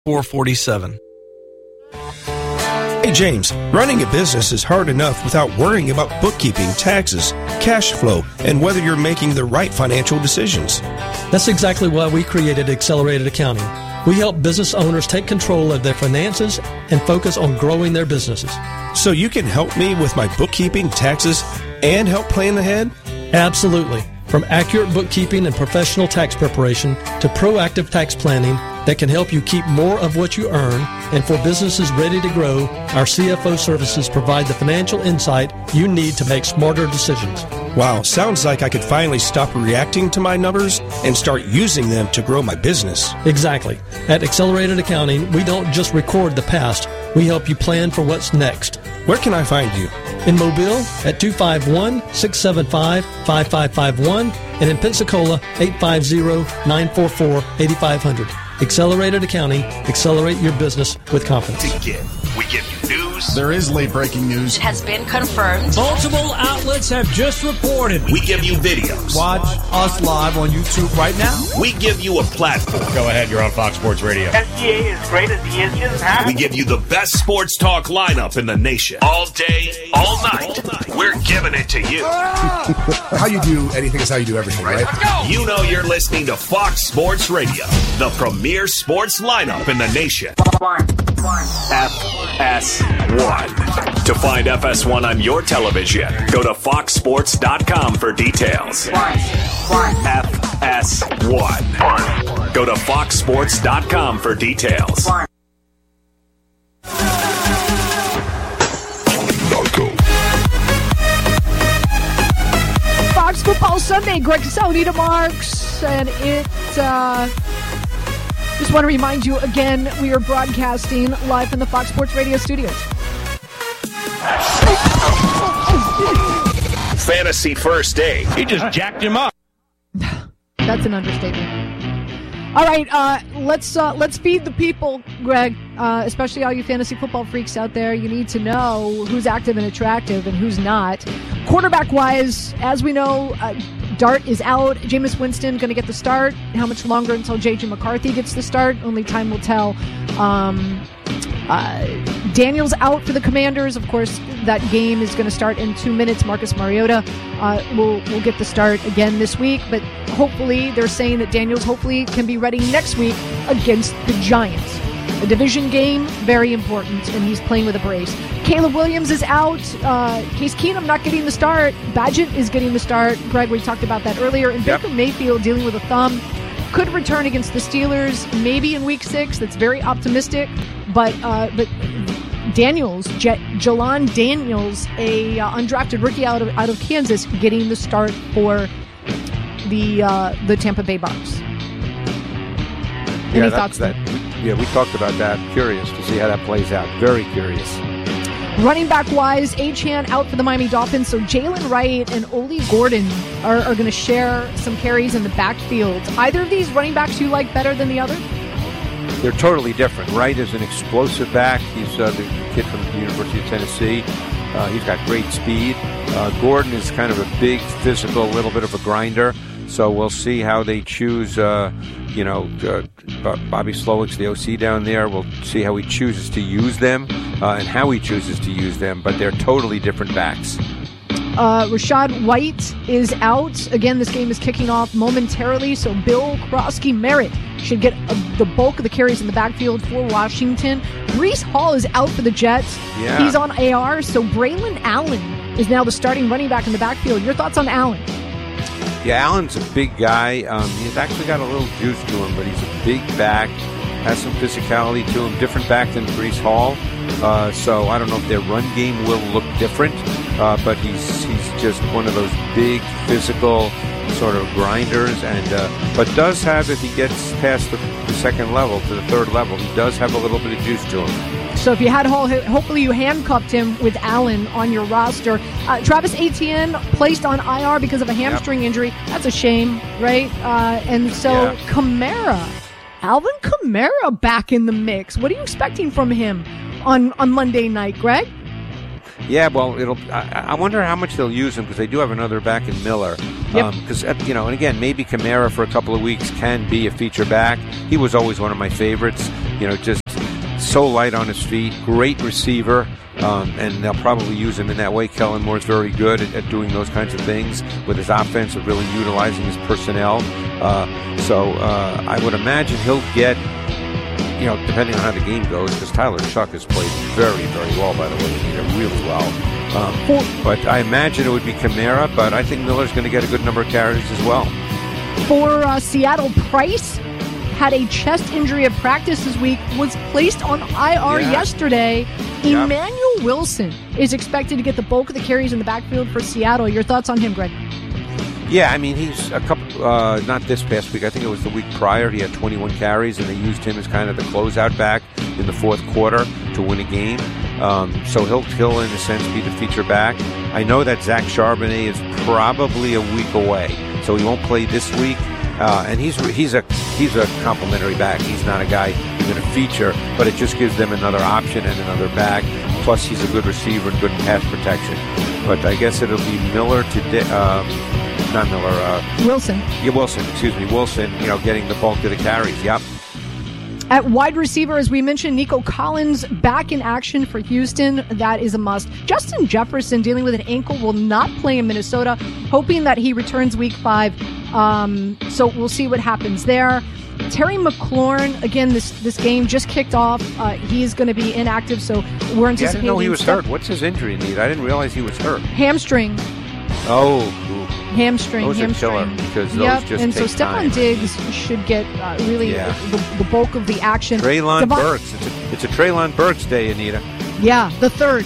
447. Hey James, running a business is hard enough without worrying about bookkeeping, taxes, cash flow, and whether you're making the right financial decisions. That's exactly why we created Accelerated Accounting. We help business owners take control of their finances and focus on growing their businesses. So you can help me with my bookkeeping, taxes, and help plan ahead? Absolutely. From accurate bookkeeping and professional tax preparation to proactive tax planning that can help you keep more of what you earn, and for businesses ready to grow, our CFO services provide the financial insight you need to make smarter decisions. Wow, sounds like I could finally stop reacting to my numbers and start using them to grow my business. Exactly. At Accelerated Accounting, we don't just record the past, we help you plan for what's next. Where can I find you? In Mobile at 251-675-5551 and in Pensacola 850-944-8500. Accelerated Accounting. Accelerate your business with confidence. We give you news. There is late breaking news. It has been confirmed. Multiple outlets have just reported. We give you videos. Watch us live on YouTube right now. We give you a platform. Go ahead, you're on Fox Sports Radio. SGA is great as the engine has. We give you the best sports talk lineup in the nation. All day, all night. We're giving it to you. How you do anything is how you do everything, right? Let's go. You know you're listening to Fox Sports Radio, the premier sports lineup in the nation. FS1. To find FS1 on your television, go to foxsports.com for details. FS1. Go to foxsports.com for details. Fox Football Sunday, Greg Saudita Marks, and it, just want to remind you again, we are broadcasting live from the Fox Sports Radio studios. Fantasy First Day. He just jacked him up. That's an understatement. All right, let's feed the people, Greg, especially all you fantasy football freaks out there. You need to know who's active and attractive and who's not. Quarterback-wise, as we know, Dart is out. Jameis Winston going to get the start. How much longer until J.J. McCarthy gets the start? Only time will tell. Daniels out for the Commanders. Of course, that game is going to start in 2 minutes. Marcus Mariota will get the start again this week. But hopefully, they're saying that Daniels hopefully can be ready next week against the Giants. A division game, very important, and he's playing with a brace. Caleb Williams is out. Case Keenum not getting the start. Badgett is getting the start. Greg, we talked about that earlier. And Baker Mayfield dealing with a thumb. Could return against the Steelers, maybe in Week 6. That's very optimistic. But Daniels, Jelon Daniels, a undrafted rookie out of Kansas, getting the start for the Tampa Bay Bucs. Any thoughts there? Yeah, we talked about that. Curious to see how that plays out. Very curious. Running back-wise, Achane out for the Miami Dolphins, so Jalen Wright and Oli Gordon are going to share some carries in the backfield. Either of these running backs you like better than the other? They're totally different. Wright is an explosive back. He's the kid from the University of Tennessee. He's got great speed. Gordon is kind of a big, physical, little bit of a grinder. So we'll see how they choose, Bobby Slowick's the OC down there. We'll see how he chooses to use them and how he chooses to use them. But they're totally different backs. Rashad White is out. Again, this game is kicking off momentarily, so Bill Krosky-Merritt should get the bulk of the carries in the backfield for Washington. Breece Hall is out for the Jets. Yeah. He's on AR, so Braylon Allen is now the starting running back in the backfield. Your thoughts on Allen? Yeah, Allen's a big guy. He's actually got a little juice to him, but he's a big back, has some physicality to him, different back than Breece Hall. So I don't know if their run game will look different, but he's just one of those big, physical sort of grinders, but does have, if he gets past the second level to the third level, he does have a little bit of juice to him. So if you had Hall, hopefully you handcuffed him with Allen on your roster. Travis Etienne placed on IR because of a hamstring injury. That's a shame, right? And so Kamara, Alvin Kamara back in the mix. What are you expecting from him on Monday night, Greg? Yeah, well, I wonder how much they'll use him because they do have another back in Miller. Because, and again, maybe Kamara for a couple of weeks can be a feature back. He was always one of my favorites. Just so light on his feet, great receiver, and they'll probably use him in that way. Kellen Moore's very good at doing those kinds of things with his offense, of really utilizing his personnel. So I would imagine he'll get, depending on how the game goes, because Tyler Shuck has played very, very well, by the way. He did really well. But I imagine it would be Kamara, but I think Miller's going to get a good number of carries as well. For Seattle, Price had a chest injury at practice this week, was placed on IR yesterday. Yep. Emmanuel Wilson is expected to get the bulk of the carries in the backfield for Seattle. Your thoughts on him, Greg? Yeah, I mean, he's a couple, not this past week, I think it was the week prior, he had 21 carries, and they used him as kind of the closeout back in the fourth quarter to win a game. So he'll, in a sense, be the feature back. I know that Zach Charbonnet is probably a week away, so he won't play this week. And he's a complimentary back. He's not a guy who's going to feature, but it just gives them another option and another back. Plus, he's a good receiver and good pass protection. But I guess it'll be Miller today. Not Miller. Wilson. Yeah, Wilson. Excuse me, Wilson. Getting the bulk of the carries. Yep. At wide receiver, as we mentioned, Nico Collins back in action for Houston. That is a must. Justin Jefferson, dealing with an ankle, will not play in Minnesota, hoping that he returns week 5. So we'll see what happens there. Terry McLaurin, again, this game just kicked off. He is going to be inactive, so we're anticipating. I didn't know he was hurt. What's his injury need? I didn't realize he was hurt. Hamstring. Oh. Hamstring. Those are killer because those just and take so Stephon time. Diggs should get the bulk of the action. Treylon Burks. It's a Treylon Burks day, Anita. Yeah, the third.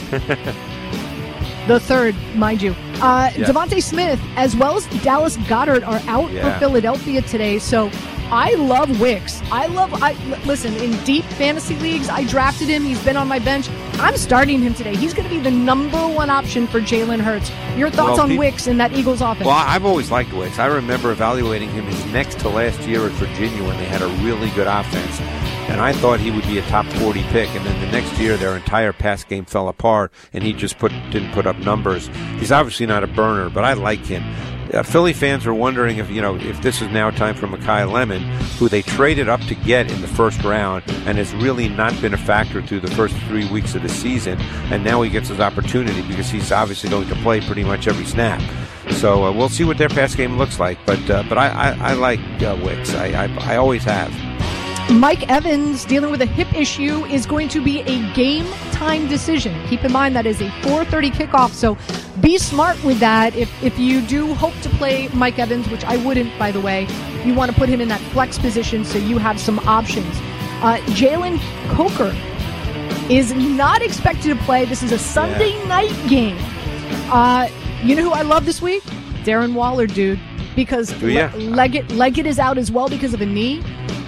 The third, mind you. Devontae Smith as well as Dallas Goedert are out for Philadelphia today. So I love Wicks. Listen, in deep fantasy leagues, I drafted him. He's been on my bench. I'm starting him today. He's going to be the number one option for Jalen Hurts. Your thoughts on Wicks and that Eagles offense? Well, I've always liked Wicks. I remember evaluating him his next to last year at Virginia when they had a really good offense. And I thought he would be a top 40 pick. And then the next year, their entire pass game fell apart, and he just didn't put up numbers. He's obviously not a burner, but I like him. Philly fans are wondering if this is now time for Mekhi Lemon, who they traded up to get in the first round and has really not been a factor through the first 3 weeks of the season. And now he gets his opportunity because he's obviously going to play pretty much every snap. So we'll see what their pass game looks like. But I like Wicks. I always have. Mike Evans, dealing with a hip issue, is going to be a game-time decision. Keep in mind that is a 4:30 kickoff, so be smart with that. If you do hope to play Mike Evans, which I wouldn't, by the way, you want to put him in that flex position so you have some options. Jalen Coker is not expected to play. This is a Sunday night game. You know who I love this week? Darren Waller, dude. Because Leggett is out as well because of a knee.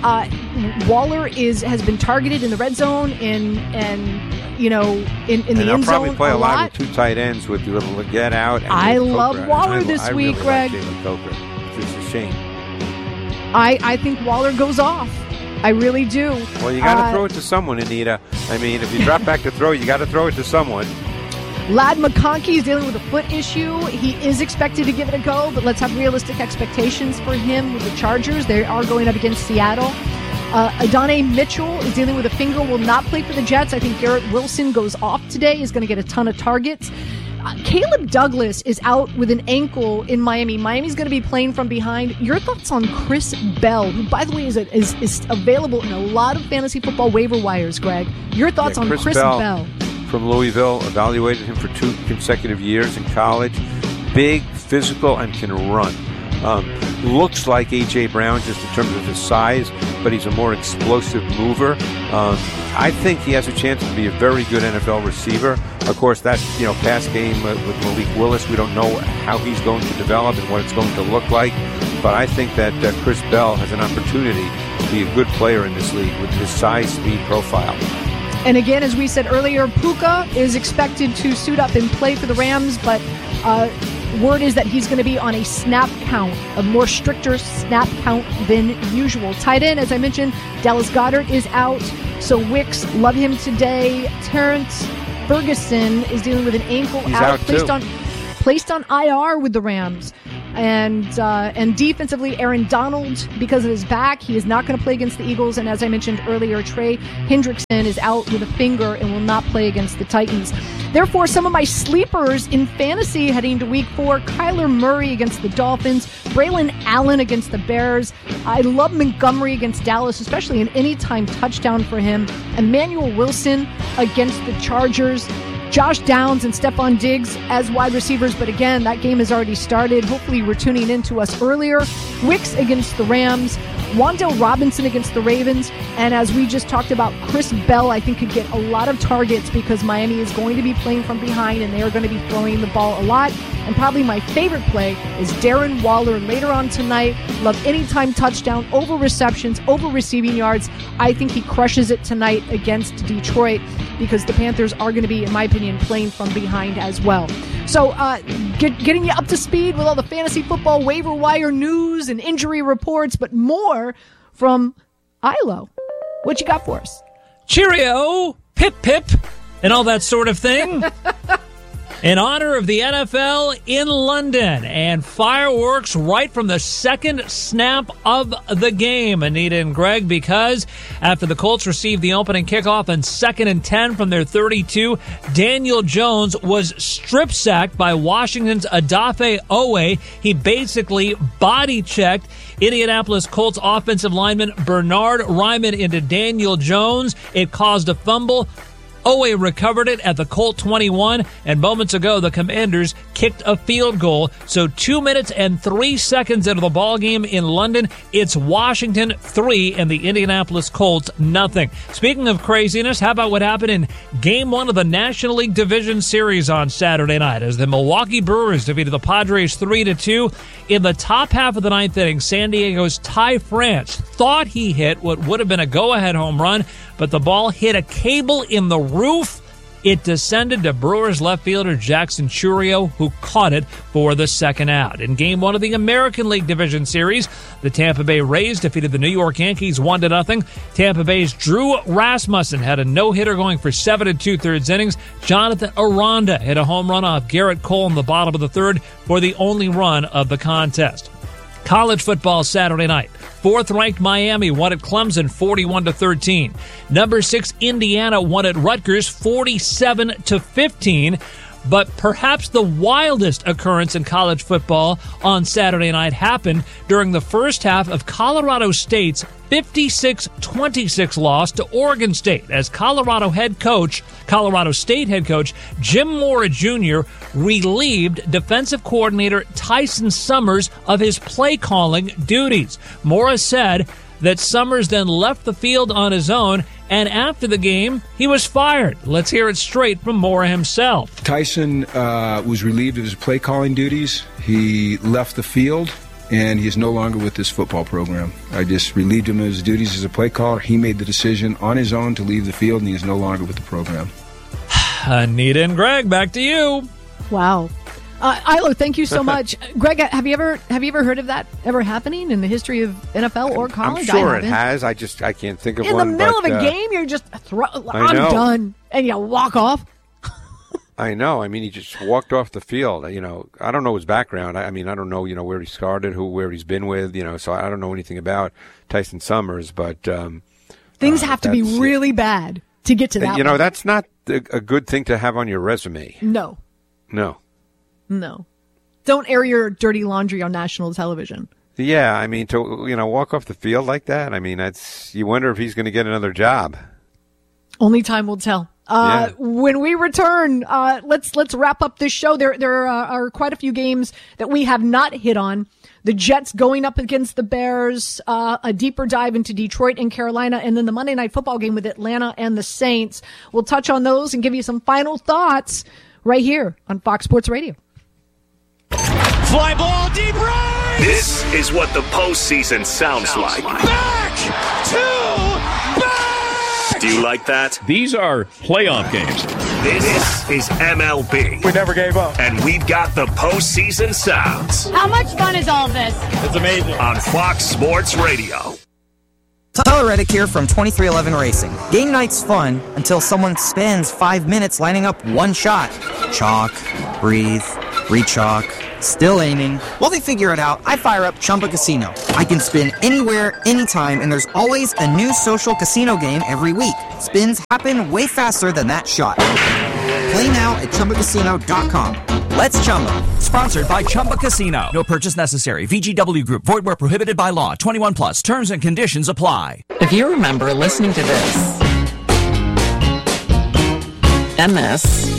Waller has been targeted in the red zone in the end zone. They'll probably play a lot lot with 2 tight ends with Leggett out. And I with love Coker. Waller this week, really Greg. Like Jalen Coker. It's a shame. I think Waller goes off. I really do. Well, you got to throw it to someone, Anita. I mean, if you drop back to throw, you got to throw it to someone. Lad McConkey is dealing with a foot issue. He is expected to give it a go, but let's have realistic expectations for him with the Chargers. They are going up against Seattle. Adonai Mitchell is dealing with a finger, will not play for the Jets. I think Garrett Wilson goes off today, is going to get a ton of targets. Caleb Douglas is out with an ankle in Miami. Miami's going to be playing from behind. Your thoughts on Chris Bell, who, by the way, is available in a lot of fantasy football waiver wires, Greg. Your thoughts on Chris Bell? From Louisville, evaluated him for 2 consecutive years in college. Big, physical, and can run. Looks like A.J. Brown just in terms of his size, but he's a more explosive mover. I think he has a chance to be a very good NFL receiver. Of course, that pass game with Malik Willis, we don't know how he's going to develop and what it's going to look like. But I think that Chris Bell has an opportunity to be a good player in this league with his size, speed, profile. And again, as we said earlier, Puka is expected to suit up and play for the Rams, but word is that he's going to be on a snap count, a more stricter snap count than usual. Tight end, as I mentioned, Dallas Goedert is out, so Wicks, love him today. Terrence Ferguson is dealing with an ankle out, placed on IR with the Rams. And defensively, Aaron Donald, because of his back, he is not going to play against the Eagles. And as I mentioned earlier, Trey Hendrickson is out with a finger and will not play against the Titans. Therefore, some of my sleepers in fantasy heading to Week 4, Kyler Murray against the Dolphins, Braylon Allen against the Bears. I love Montgomery against Dallas, especially an anytime touchdown for him. Emmanuel Wilson against the Chargers. Josh Downs and Stephon Diggs as wide receivers, but again, that game has already started. Hopefully, you were tuning in to us earlier. Wicks against the Rams, Wan'Dale Robinson against the Ravens, and as we just talked about, Chris Bell, I think, could get a lot of targets because Miami is going to be playing from behind and they are going to be throwing the ball a lot. And probably my favorite play is Darren Waller later on tonight. Love anytime touchdown, over receptions, over receiving yards. I think he crushes it tonight against Detroit because the Panthers are going to be, in my opinion, playing from behind as well. So getting you up to speed with all the fantasy football waiver wire news and injury reports, but more from Ilo. What you got for us? Cheerio, pip pip, and all that sort of thing. In honor of the NFL in London and fireworks right from the second snap of the game, Anita and Greg, because after the Colts received the opening kickoff on 2nd and 10 from their 32, Daniel Jones was strip sacked by Washington's Odafe Oweh. He basically body checked Indianapolis Colts offensive lineman Bernard Ryman into Daniel Jones. It caused a fumble. Oweh recovered it at the Colt 21, and moments ago, the Commanders kicked a field goal. So 2 minutes and 3 seconds into the ballgame in London, it's Washington 3 and the Indianapolis Colts nothing. Speaking of craziness, how about what happened in Game 1 of the National League Division Series on Saturday night as the Milwaukee Brewers defeated the Padres 3-2. In the top half of the ninth inning, San Diego's Ty France thought he hit what would have been a go-ahead home run, but the ball hit a cable in the roof. It descended to Brewers left fielder Jackson Chourio, who caught it for the second out. In Game 1 of the American League Division Series, the Tampa Bay Rays defeated the New York Yankees 1-0. Tampa Bay's Drew Rasmussen had a no-hitter going for 7 2/3 innings. Jonathan Aranda hit a home run off Garrett Cole in the bottom of the third for the only run of the contest. College football Saturday night. 4th-ranked Miami won at Clemson 41-13. Number 6 Indiana won at Rutgers 47-15. But perhaps the wildest occurrence in college football on Saturday night happened during the first half of Colorado State's 56-26 loss to Oregon State as Colorado State head coach Jim Mora Jr. relieved defensive coordinator Tyson Summers of his play calling duties. Mora said that Summers then left the field on his own, and after the game, he was fired. Let's hear it straight from Mora himself. Tyson was relieved of his play calling duties. He left the field, and he is no longer with this football program. I just relieved him of his duties as a play caller. He made the decision on his own to leave the field, and he is no longer with the program. Anita and Greg, back to you. Wow. Ilo, thank you so much. Greg, have you ever heard of that ever happening in the history of NFL or college? I'm sure it has. I can't think of one. In the middle of a game, you're just, I'm done, and you walk off. I know. I mean, he just walked off the field. You know, I don't know his background. I mean, I don't know, where he started, where he's been with, so I don't know anything about Tyson Summers, but things have to be really bad to get to that. That's not a good thing to have on your resume. No. Don't air your dirty laundry on national television. Yeah, I mean, to walk off the field like that, I mean, you wonder if he's going to get another job. Only time will tell. When we return, let's wrap up this show. There are quite a few games that we have not hit on. The Jets going up against the Bears, a deeper dive into Detroit and Carolina, and then the Monday Night Football game with Atlanta and the Saints. We'll touch on those and give you some final thoughts right here on Fox Sports Radio. Fly ball deep right! This is what the postseason sounds like. Back to back! Do you like that? These are playoff games. This is MLB. We never gave up. And we've got the postseason sounds. How much fun is all this? It's amazing. On Fox Sports Radio. Tyler Reddick here from 2311 Racing. Game night's fun until someone spends 5 minutes lining up one shot. Chalk, breathe, re-chalk, still aiming. While they figure it out, I fire up Chumba Casino. I can spin anywhere, anytime, and there's always a new social casino game every week. Spins happen way faster than that shot. Play now at ChumbaCasino.com. Let's Chumba. Sponsored by Chumba Casino. No purchase necessary. VGW Group. Void where prohibited by law. 21 plus. Terms and conditions apply. If you remember listening to this and this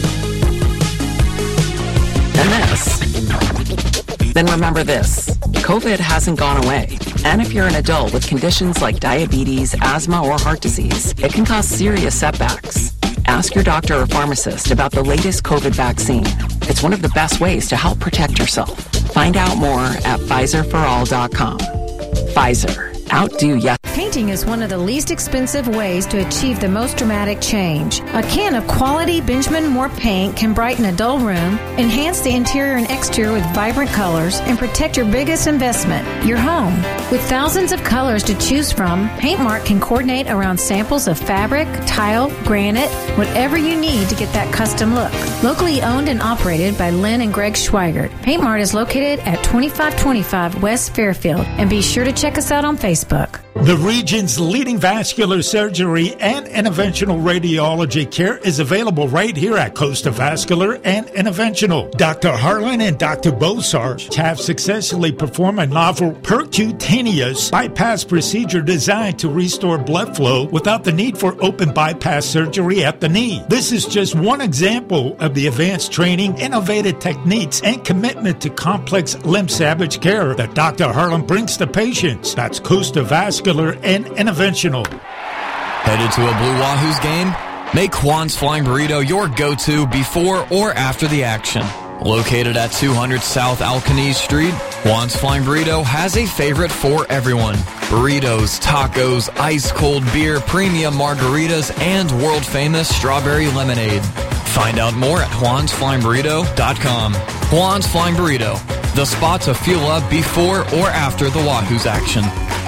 and this, then remember this. COVID hasn't gone away. And if you're an adult with conditions like diabetes, asthma, or heart disease, it can cause serious setbacks. Ask your doctor or pharmacist about the latest COVID vaccine. It's one of the best ways to help protect yourself. Find out more at PfizerForAll.com. Pfizer. Outdo yes. Painting is one of the least expensive ways to achieve the most dramatic change. A can of quality Benjamin Moore paint can brighten a dull room, enhance the interior and exterior with vibrant colors, and protect your biggest investment, your home. With thousands of colors to choose from, Paintmark can coordinate around samples of fabric, tile, granite, whatever you need to get that custom look. Locally owned and operated by Lynn and Greg Schweigert, Paintmark is located at 2525 West Fairfield, and be sure to check us out on Facebook. The region's leading vascular surgery and interventional radiology care is available right here at Costa Vascular and Interventional. Dr. Harlan and Dr. Bosarge have successfully performed a novel percutaneous bypass procedure designed to restore blood flow without the need for open bypass surgery at the knee. This is just one example of the advanced training, innovative techniques, and commitment to complex limb salvage care that Dr. Harlan brings to patients. That's Costa Vascular and Interventional. Headed to a Blue Wahoos game? Make Juan's Flying Burrito your go-to before or after the action. Located at 200 South Alcanese Street, Juan's Flying Burrito has a favorite for everyone. Burritos, tacos, ice-cold beer, premium margaritas, and world-famous strawberry lemonade. Find out more at juansflyingburrito.com. Juan's Flying Burrito, the spot to fuel up before or after the Wahoos action.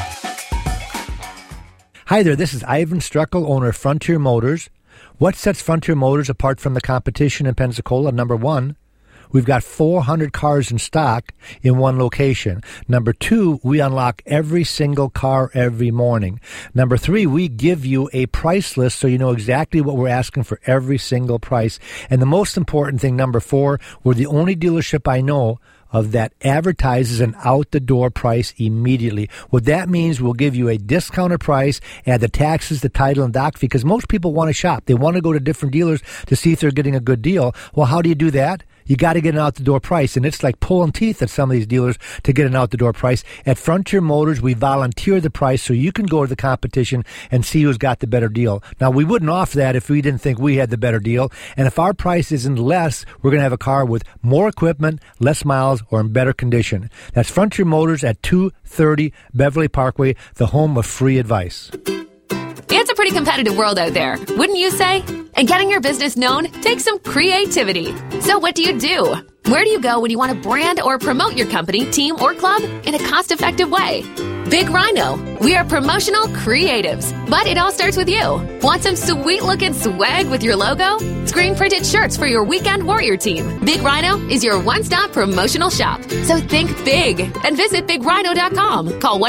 Hi there, this is Ivan Struckel, owner of Frontier Motors. What sets Frontier Motors apart from the competition in Pensacola? Number one, we've got 400 cars in stock in one location. Number two, we unlock every single car every morning. Number three, we give you a price list so you know exactly what we're asking for every single price. And the most important thing, number four, we're the only dealership I know of that advertises an out-the-door price immediately. What that means, we'll give you a discounted price, add the taxes, the title, and doc fee, because most people want to shop. They want to go to different dealers to see if they're getting a good deal. Well, how do you do that? You got to get an out-the-door price, and it's like pulling teeth at some of these dealers to get an out-the-door price. At Frontier Motors, we volunteer the price so you can go to the competition and see who's got the better deal. Now, we wouldn't offer that if we didn't think we had the better deal, and if our price isn't less, we're going to have a car with more equipment, less miles, or in better condition. That's Frontier Motors at 230 Beverly Parkway, the home of free advice. It's a pretty competitive world out there, wouldn't you say? And getting your business known takes some creativity. So what do? Where do you go when you want to brand or promote your company, team, or club in a cost-effective way? Big Rhino. We are promotional creatives, but it all starts with you. Want some sweet-looking swag with your logo? Screen-printed shirts for your weekend warrior team. Big Rhino is your one-stop promotional shop. So think big and visit BigRhino.com. Call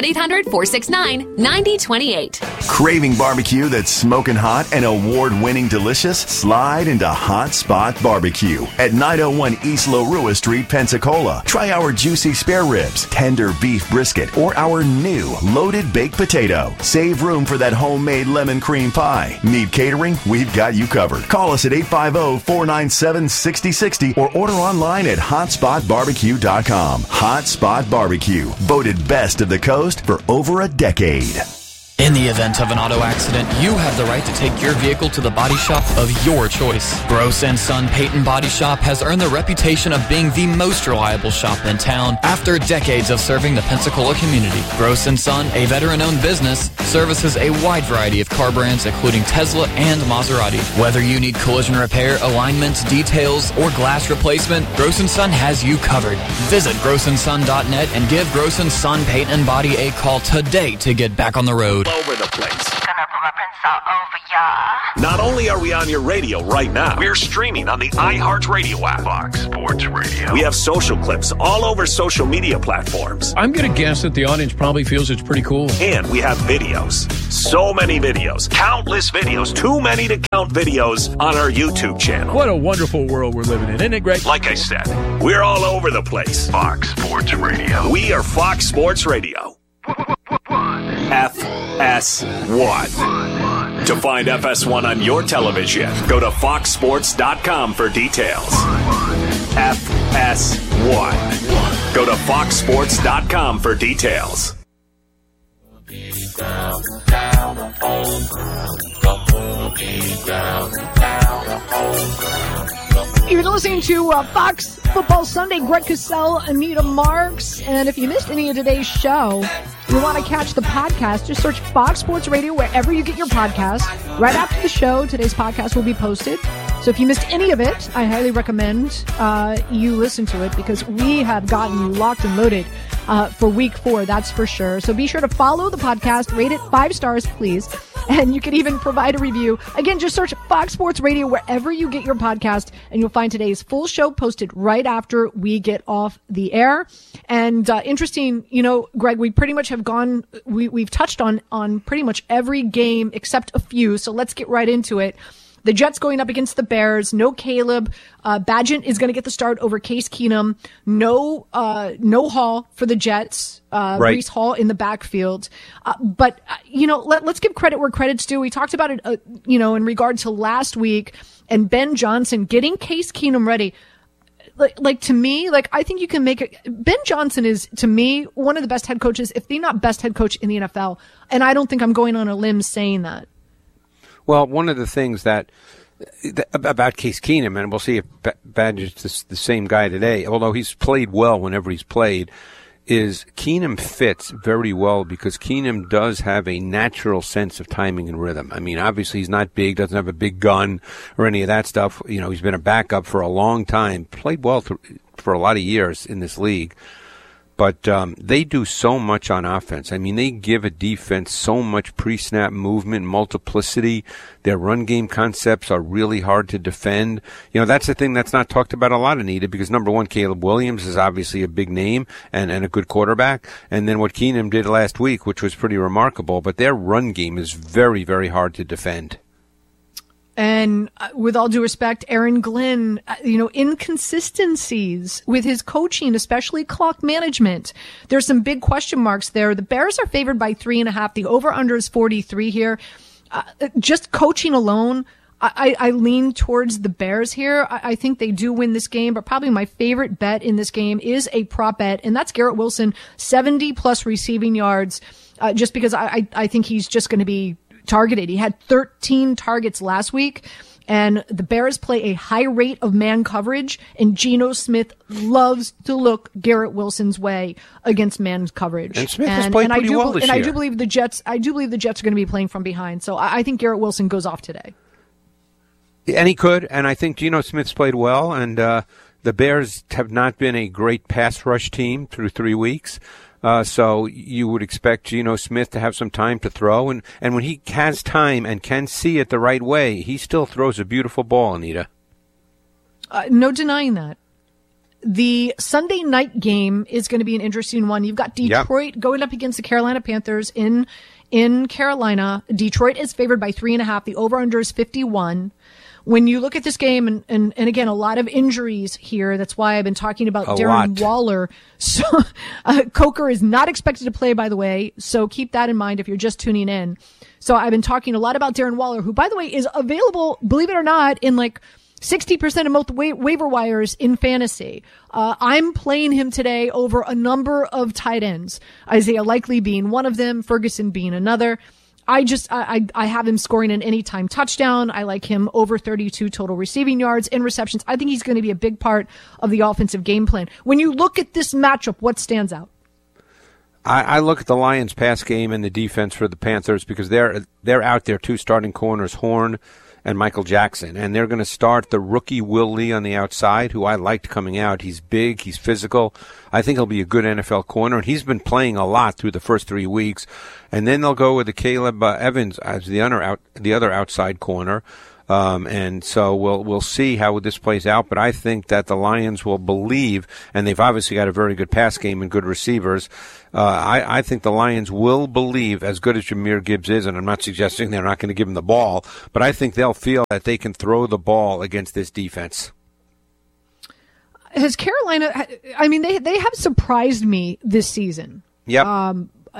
1-800-469-9028. Craving barbecue that's smoking hot and award-winning delicious? Slide into Hot Spot Barbecue at 901 East LaRua Street, Pensacola. Try our juicy spare ribs, tender beef brisket, or our new loaded baked potato. Save room for that homemade lemon cream pie. Need catering? We've got you covered. Call us at 850-497-6060 or order online at hotspotbarbecue.com. Hot Spot Barbecue, voted best of the coast for over a decade. In the event of an auto accident, you have the right to take your vehicle to the body shop of your choice. Gross & Son Peyton Body Shop has earned the reputation of being the most reliable shop in town after decades of serving the Pensacola community. Gross & Son, a veteran-owned business, services a wide variety of car brands including Tesla and Maserati. Whether you need collision repair, alignment, details, or glass replacement, Gross & Son has you covered. Visit grossandson.net and give Gross & Son Paint and Body a call today to get back on the road. over the place. Not only are we on your radio right now, we're streaming on the iHeartRadio app. Fox Sports Radio. We have social clips all over social media platforms. I'm going to guess that the audience probably feels it's pretty cool. And we have videos. So many videos. Countless videos. Too many to count videos on our YouTube channel. What a wonderful world we're living in, isn't it, Greg? Like I said, we're all over the place. Fox Sports Radio. We are Fox Sports Radio. FS1. To find FS1 on your television, go to foxsports.com for details. FS1. Go to foxsports.com for details. You're listening to Fox Football Sunday. Greg Cosell, Anita Marks. And if you missed any of today's show, you want to catch the podcast, just search Fox Sports Radio wherever you get your podcast. Right after the show, today's podcast will be posted. So if you missed any of it, I highly recommend you listen to it because we have gotten you locked and loaded for week 4, that's for sure. So be sure to follow the podcast, rate it 5 stars, please. And you can even provide a review. Again, just search Fox Sports Radio wherever you get your podcast, and you'll find today's full show posted right after we get off the air. And interesting, Greg, we pretty much have we've touched on pretty much every game except a few. So let's get right into it. The Jets going up against the Bears. No Caleb. Bagent is going to get the start over Case Keenum. No Hall for the Jets. Right. Breece Hall in the backfield. But let's give credit where credit's due. We talked about it, in regard to last week and Ben Johnson getting Case Keenum ready. To me, I think you can make it. Ben Johnson is, to me, one of the best head coaches, if the not best head coach in the NFL. And I don't think I'm going on a limb saying that. Well, one of the things that about Case Keenum, and we'll see if Badge is the same guy today, although he's played well whenever he's played, is Keenum fits very well because Keenum does have a natural sense of timing and rhythm. I mean, obviously he's not big, doesn't have a big gun or any of that stuff. He's been a backup for a long time, played well for a lot of years in this league. But they do so much on offense. I mean, they give a defense so much pre-snap movement, multiplicity. Their run game concepts are really hard to defend. That's the thing that's not talked about a lot, Anita, because number one, Caleb Williams is obviously a big name and a good quarterback. And then what Keenum did last week, which was pretty remarkable. But their run game is very, very hard to defend. And with all due respect, Aaron Glenn, inconsistencies with his coaching, especially clock management. There's some big question marks there. The Bears are favored by 3.5. The over-under is 43 here. Just coaching alone, I lean towards the Bears here. I think they do win this game, but probably my favorite bet in this game is a prop bet, and that's Garrett Wilson, 70-plus receiving yards, just because I think he's just going to be targeted. He had 13 targets last week, and the Bears play a high rate of man coverage, and Geno Smith loves to look Garrett Wilson's way against man coverage. And Smith has played pretty well this year. And I do believe the Jets are going to be playing from behind. So I think Garrett Wilson goes off today. And he could, and I think Geno Smith's played well, and the Bears have not been a great pass rush team through 3 weeks. So you would expect Geno Smith to have some time to throw. And when he has time and can see it the right way, he still throws a beautiful ball, Anita. No denying that. The Sunday night game is going to be an interesting one. You've got Detroit going up against the Carolina Panthers in Carolina. Detroit is favored by 3.5. The over-under is 51. When you look at this game, and again, a lot of injuries here. That's why I've been talking about Darren Waller. So, Coker is not expected to play, by the way. So keep that in mind if you're just tuning in. So I've been talking a lot about Darren Waller, who, by the way, is available, believe it or not, in 60% of most waiver wires in fantasy. I'm playing him today over a number of tight ends. Isaiah Likely being one of them, Ferguson being another. I have him scoring an anytime touchdown. I like him over 32 total receiving yards and receptions. I think he's going to be a big part of the offensive game plan. When you look at this matchup, what stands out? I look at the Lions' pass game and the defense for the Panthers because they're out there, two starting corners, Horn and Michael Jackson, and they're going to start the rookie Will Lee on the outside, who I liked coming out. He's big, he's physical. I think he'll be a good NFL corner, and he's been playing a lot through the first 3 weeks. And then they'll go with the Caleb Evans as the other outside corner. And so we'll see how this plays out. But I think that the Lions will believe, and they've obviously got a very good pass game and good receivers. I think the Lions will believe, as good as Jahmyr Gibbs is, and I'm not suggesting they're not going to give him the ball, but I think they'll feel that they can throw the ball against this defense. Has Carolina? I mean, they have surprised me this season. Yep.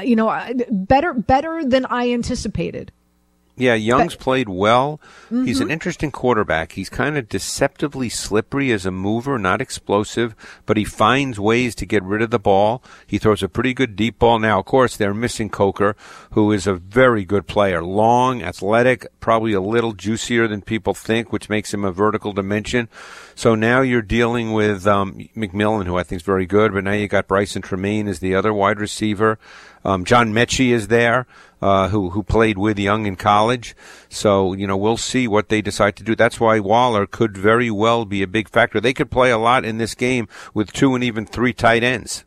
Better than I anticipated. Yeah, Young's played well. Mm-hmm. He's an interesting quarterback. He's kind of deceptively slippery as a mover, not explosive, but he finds ways to get rid of the ball. He throws a pretty good deep ball. Now, of course, they're missing Coker, who is a very good player. Long, athletic, probably a little juicier than people think, which makes him a vertical dimension. So now you're dealing with McMillan, who I think is very good, but now you got Bryson Tremaine as the other wide receiver. John Mechie is there, who played with Young in college. So, we'll see what they decide to do. That's why Waller could very well be a big factor. They could play a lot in this game with 2 and even 3 tight ends.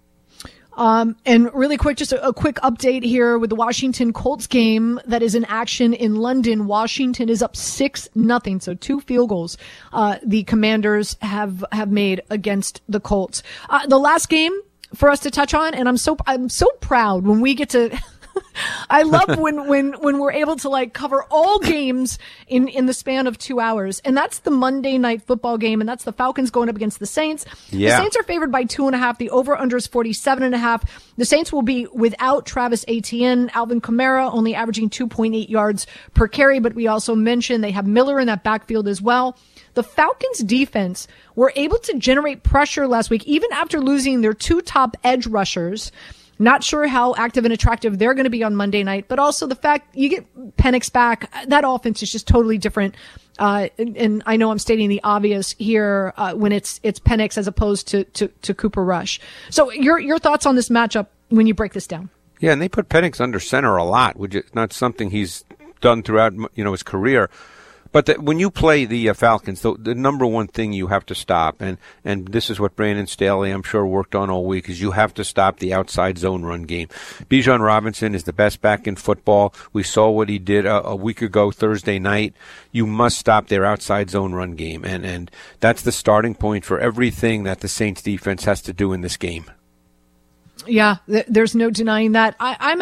And really quick, just a quick update here with the Washington Colts game that is in action in London. Washington is up 6-0, so 2 field goals the Commanders have made against the Colts. The last game for us to touch on, and I'm so proud when we get to I love when we're able to cover all games in the span of 2 hours. And that's the Monday Night Football game, and that's the Falcons going up against the Saints. Yeah. The Saints are favored by 2.5. The over-under is 47.5. The Saints will be without Travis Etienne. Alvin Kamara only averaging 2.8 yards per carry, but we also mentioned they have Miller in that backfield as well. The Falcons defense were able to generate pressure last week, even after losing their 2 top edge rushers. Not sure how active and attractive they're going to be on Monday night, but also the fact you get Penix back, that offense is just totally different. And I know I'm stating the obvious here when it's Penix as opposed to Cooper Rush. So your thoughts on this matchup when you break this down? Yeah, and they put Penix under center a lot, which is not something he's done throughout his career. But when you play the Falcons, the number one thing you have to stop, and this is what Brandon Staley, I'm sure, worked on all week, is you have to stop the outside zone run game. Bijan Robinson is the best back in football. We saw what he did a week ago Thursday night. You must stop their outside zone run game, and that's the starting point for everything that the Saints defense has to do in this game. Yeah, there's no denying that. I'm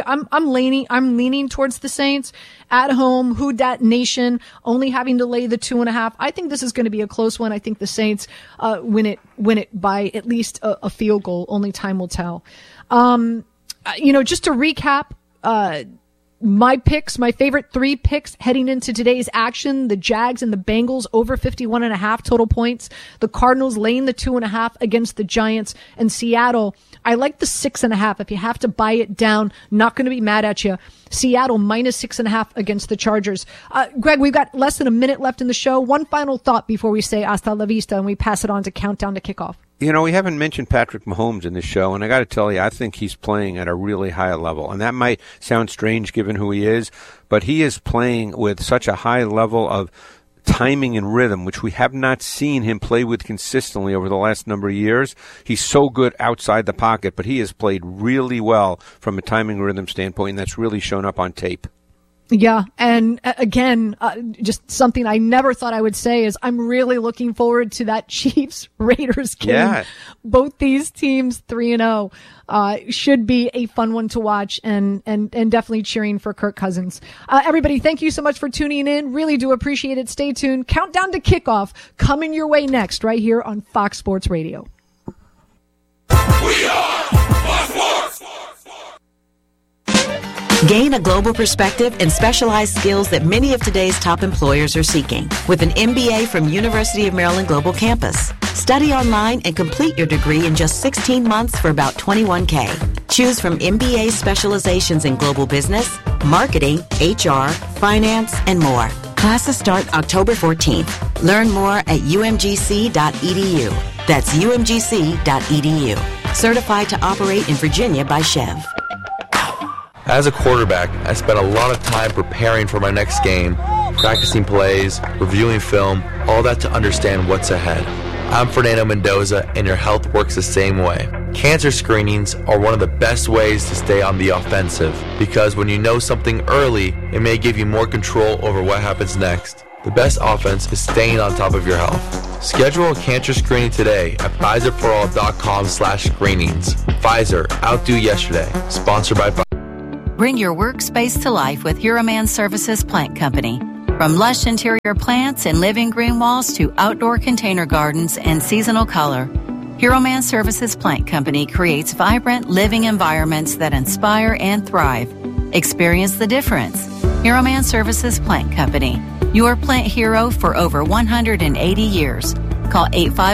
leaning towards the Saints at home. Who Dat Nation only having to lay the 2.5. I think this is going to be a close one. I think the Saints win it by at least a field goal. Only time will tell. Just to recap, my picks, my favorite 3 picks heading into today's action: the Jags and the Bengals over 51.5 total points, the Cardinals laying the 2.5 against the Giants, and Seattle. I like the 6.5. If you have to buy it down, not going to be mad at you. Seattle minus 6.5 against the Chargers. Greg, we've got less than a minute left in the show. One final thought before we say hasta la vista and we pass it on to countdown to kickoff. We haven't mentioned Patrick Mahomes in this show, and I got to tell you, I think he's playing at a really high level. And that might sound strange given who he is, but he is playing with such a high level of timing and rhythm, which we have not seen him play with consistently over the last number of years. He's so good outside the pocket, but he has played really well from a timing rhythm standpoint, and that's really shown up on tape. Yeah, and again, just something I never thought I would say is I'm really looking forward to that Chiefs-Raiders game. Yeah. Both these teams 3-0 should be a fun one to watch, and definitely cheering for Kirk Cousins. Everybody, thank you so much for tuning in. Really do appreciate it. Stay tuned. Countdown to kickoff coming your way next right here on Fox Sports Radio. We are Fox Sports. Gain a global perspective and specialized skills that many of today's top employers are seeking with an MBA from University of Maryland Global Campus. Study online and complete your degree in just 16 months for about $21,000. Choose from MBA specializations in global business, marketing, HR, finance, and more. Classes start October 14th. Learn more at umgc.edu. That's umgc.edu. Certified to operate in Virginia by Chev. As a quarterback, I spent a lot of time preparing for my next game, practicing plays, reviewing film, all that to understand what's ahead. I'm Fernando Mendoza, and your health works the same way. Cancer screenings are one of the best ways to stay on the offensive, because when you know something early, it may give you more control over what happens next. The best offense is staying on top of your health. Schedule a cancer screening today at PfizerForAll.com/screenings. Pfizer, outdo yesterday. Sponsored by Pfizer. Bring your workspace to life with Hero Man Services Plant Company. From lush interior plants and living green walls to outdoor container gardens and seasonal color, Hero Man Services Plant Company creates vibrant living environments that inspire and thrive. Experience the difference. Hero Man Services Plant Company, your plant hero for over 180 years. Call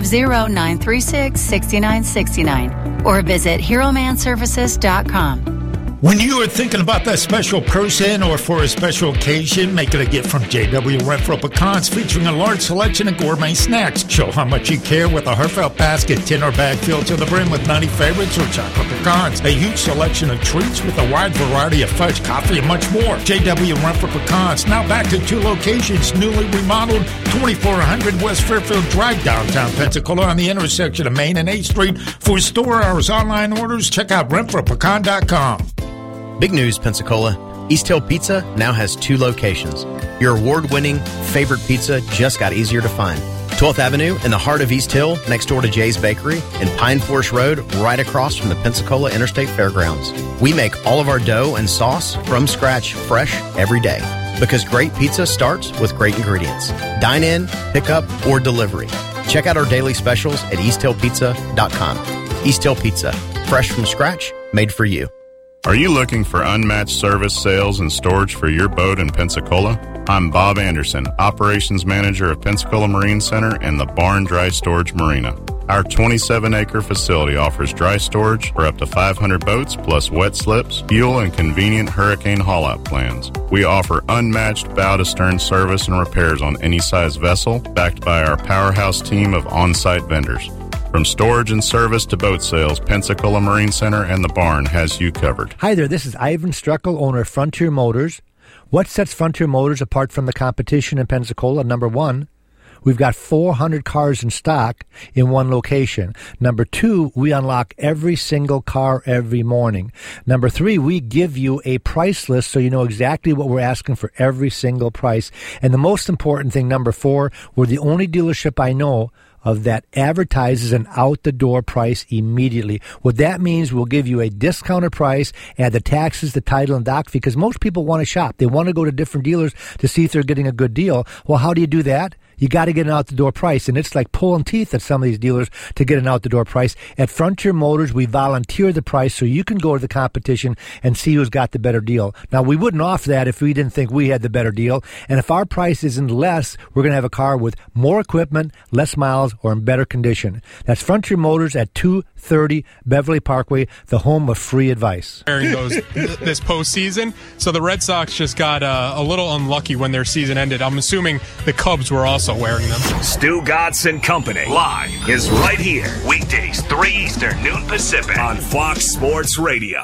850-936-6969 or visit HeroManServices.com. When you are thinking about that special person or for a special occasion, make it a gift from J.W. Renfro Pecans, featuring a large selection of gourmet snacks. Show how much you care with a heartfelt basket, tin or bag filled to the brim with 90 favorites or chocolate pecans. A huge selection of treats with a wide variety of fudge, coffee, and much more. J.W. Renfro Pecans, now back to 2 locations, newly remodeled, 2400 West Fairfield Drive, downtown Pensacola, on the intersection of Main and 8th Street. For store hours, online orders, check out RenfroPecan.com. Big news, Pensacola. East Hill Pizza now has 2 locations. Your award-winning favorite pizza just got easier to find. 12th Avenue in the heart of East Hill, next door to Jay's Bakery, and Pine Forest Road, right across from the Pensacola Interstate Fairgrounds. We make all of our dough and sauce from scratch, fresh every day. Because great pizza starts with great ingredients. Dine in, pick up, or delivery. Check out our daily specials at easthillpizza.com. East Hill Pizza, fresh from scratch, made for you. Are you looking for unmatched service, sales, and storage for your boat in Pensacola? I'm Bob Anderson, Operations Manager of Pensacola Marine Center and the Barn Dry Storage Marina. Our 27-acre facility offers dry storage for up to 500 boats, plus wet slips, fuel, and convenient hurricane haul-out plans. We offer unmatched bow-to-stern service and repairs on any size vessel, backed by our powerhouse team of on-site vendors. From storage and service to boat sales, Pensacola Marine Center and the Barn has you covered. Hi there, this is Ivan Struckel, owner of Frontier Motors. What sets Frontier Motors apart from the competition in Pensacola? Number 1, we've got 400 cars in stock in one location. Number 2, we unlock every single car every morning. Number 3, we give you a price list so you know exactly what we're asking for every single price. And the most important thing, number 4, we're the only dealership I know of that advertises an out-the-door price immediately. What that means, we'll give you a discounted price, add the taxes, the title, and doc fee, because most people want to shop. They want to go to different dealers to see if they're getting a good deal. Well, how do you do that? You got to get an out-the-door price, and it's like pulling teeth at some of these dealers to get an out-the-door price. At Frontier Motors, we volunteer the price so you can go to the competition and see who's got the better deal. Now, we wouldn't offer that if we didn't think we had the better deal, and if our price isn't less, we're going to have a car with more equipment, less miles, or in better condition. That's Frontier Motors at 230 Beverly Parkway, the home of free advice. This postseason, so the Red Sox just got a little unlucky when their season ended. I'm assuming the Cubs were also wearing them. Stu Godson Company live is right here. Weekdays 3 Eastern, noon Pacific on Fox Sports Radio.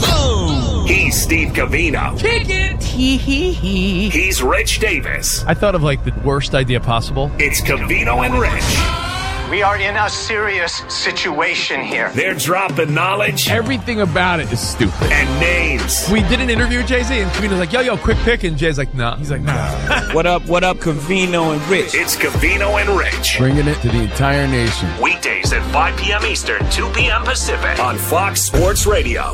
Boom! He's Steve Covino. Kick it! He's Rich Davis. I thought of like the worst idea possible. It's Covino and Rich. We are in a serious situation here. They're dropping knowledge. Everything about it is stupid. And names. We did an interview with Jay-Z, and Covino's like, yo, quick pick. And Jay's like, nah. He's like, nah. What up, Covino and Rich? It's Covino and Rich. Bringing it to the entire nation. Weekdays at 5 p.m. Eastern, 2 p.m. Pacific on Fox Sports Radio.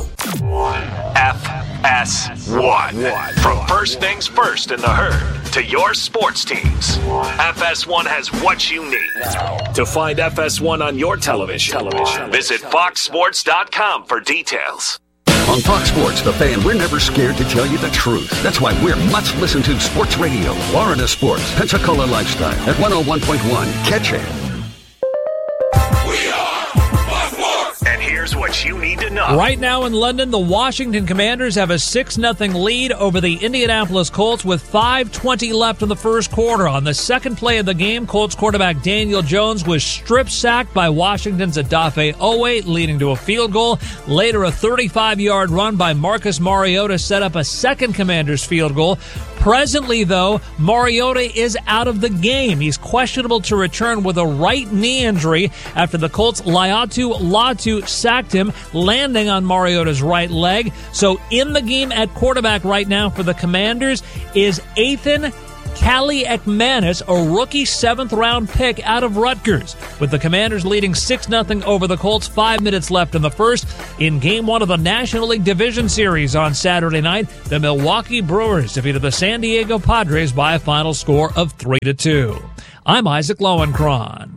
FS1. From first things first in the herd to your sports teams, FS1 has what you need. To find FS1 on your television, visit foxsports.com for details. On Fox Sports, The Fan, we're never scared to tell you the truth. That's why we're much-listened-to sports radio. Florida Sports, Pensacola Lifestyle at 101.1. Catch it. And here's what what you need to know. Right now in London, the Washington Commanders have a 6-0 lead over the Indianapolis Colts with 5:20 left in the first quarter. On the second play of the game, Colts quarterback Daniel Jones was strip-sacked by Washington's Odafe Oweh, leading to a field goal. Later, a 35-yard run by Marcus Mariota set up a second Commanders field goal. Presently, though, Mariota is out of the game. He's questionable to return with a right knee injury after the Colts' Laiatu Latu sacked him, landing on Mariota's right leg. So in the game at quarterback right now for the Commanders is Ethan Kaliakmanis, a rookie 7th-round pick out of Rutgers. With the Commanders leading 6-0 over the Colts, 5 minutes left in the first. In Game 1 of the National League Division Series on Saturday night, the Milwaukee Brewers defeated the San Diego Padres by a final score of 3-2. I'm Isaac Lowenkron.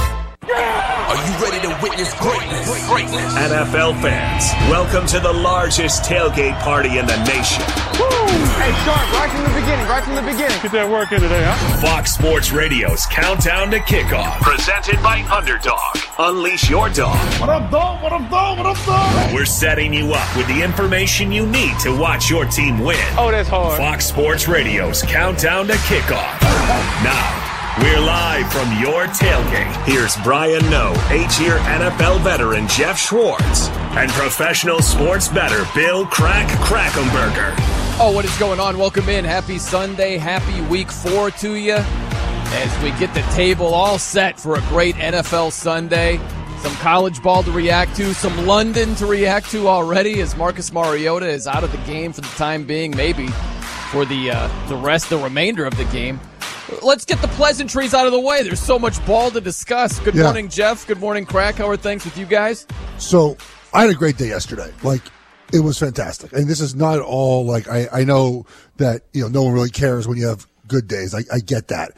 Are you ready to witness greatness? NFL fans, welcome to the largest tailgate party in the nation. Woo! Hey, Sharp, right from the beginning. Get that work in today, huh? Fox Sports Radio's Countdown to Kickoff, presented by Underdog. Unleash your dog. What up, dog? What up, dog? What up, dog? We're setting you up with the information you need to watch your team win. Oh, that's hard. Fox Sports Radio's Countdown to Kickoff. Now, we're live from your tailgate. Here's Brian Noe, 8-year NFL veteran Jeff Schwartz, and professional sports bettor Bill Krackomberger. Oh, what is going on? Welcome in. Happy Sunday. Happy Week 4 to you as we get the table all set for a great NFL Sunday. Some college ball to react to, some London to react to already as Marcus Mariota is out of the game for the time being, maybe for the remainder of the game. Let's get the pleasantries out of the way. There's so much ball to discuss. Good morning, Jeff. Good morning, Crack. How are things with you guys? So I had a great day yesterday. It was fantastic. And this is not all I know that, no one really cares when you have good days. I get that.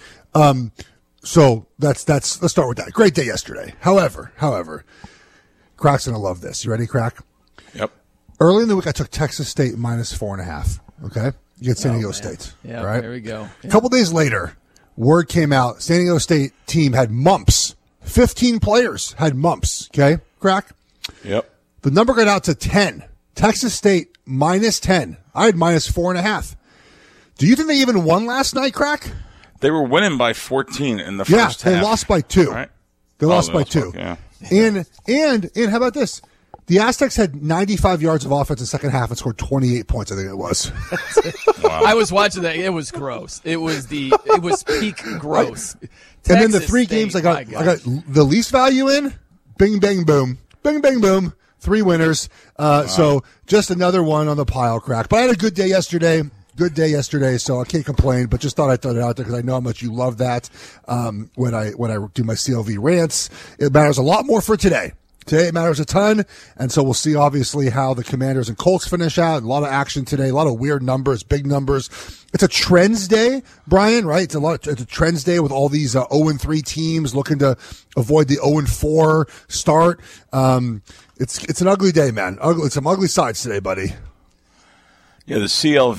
So that's let's start with that. Great day yesterday. However, Crack's going to love this. You ready, Crack? Yep. Early in the week, I took Texas State minus 4.5. Okay. You get San Diego State. Yeah, right? There we go. Yeah. A couple days later, word came out. San Diego State team had mumps. 15 players had mumps. Okay, Crack? Yep. The number got out to 10. Texas State minus 10. I had minus 4.5. Do you think they even won last night, Crack? They were winning by 14 in the first half. Yeah, they lost by 2. Right? They lost by 2. Yeah. And how about this? The Aztecs had 95 yards of offense in the second half and scored 28 points, I think it was. Wow. I was watching that. It was gross. It was peak gross. And then the 3 games I got the least value in, bing, bang, boom. Bing, bang, boom. 3 winners. Wow. So just another one on the pile, Crack. But I had a good day yesterday. So I can't complain, but just thought I'd throw it out there because I know how much you love that when I do my CLV rants. It matters a lot more for today. Today it matters a ton, and so we'll see obviously how the Commanders and Colts finish out. A lot of action today, a lot of weird numbers, big numbers. It's a trends day, Brian, right? It's a trends day with all these 0-3 teams looking to avoid the 0-4 start. It's an ugly day, man. It's some ugly sides today, buddy. Yeah, the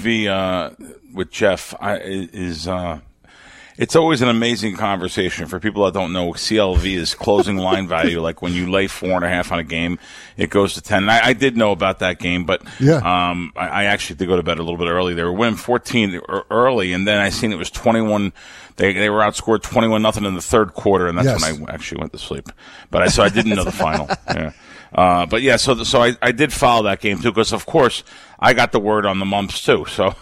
CLV with Jeff is. It's always an amazing conversation. For people that don't know, CLV is closing line value. Like when you lay 4.5 on a game, it goes to 10. And I did know about that game, but I actually did go to bed a little bit early. They were winning 14 early, and then I seen it was 21. They were outscored 21-0 in the third quarter, and that's when I actually went to sleep. But so I didn't know the final. Yeah. But yeah, so I did follow that game too, because of course I got the word on the mumps too. So,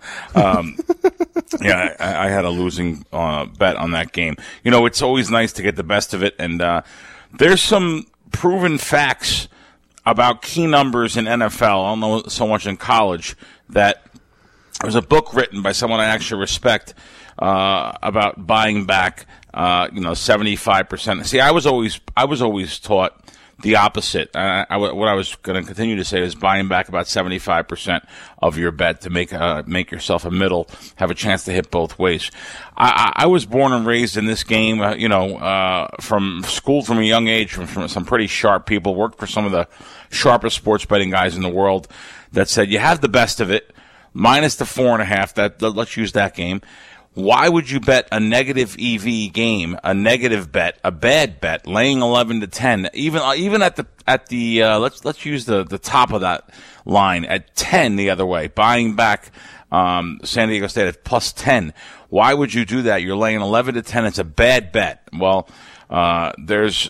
yeah, I had a losing bet on that game. It's always nice to get the best of it, and there's some proven facts about key numbers in NFL. I don't know so much in college. That there's a book written by someone I actually respect about buying back, 75%. See, I was always taught the opposite. What I was going to continue to say is buying back about 75% of your bet to make yourself a middle, have a chance to hit both ways. I was born and raised in this game, from school from a young age, from some pretty sharp people, worked for some of the sharpest sports betting guys in the world that said, you have the best of it, minus the 4.5, let's use that game. Why would you bet a negative EV game, a negative bet, a bad bet, laying 11-10, even at the let's use the top of that line at 10 the other way, buying back San Diego State at plus 10. Why would you do that? You're laying 11-10. It's a bad bet. Well, there's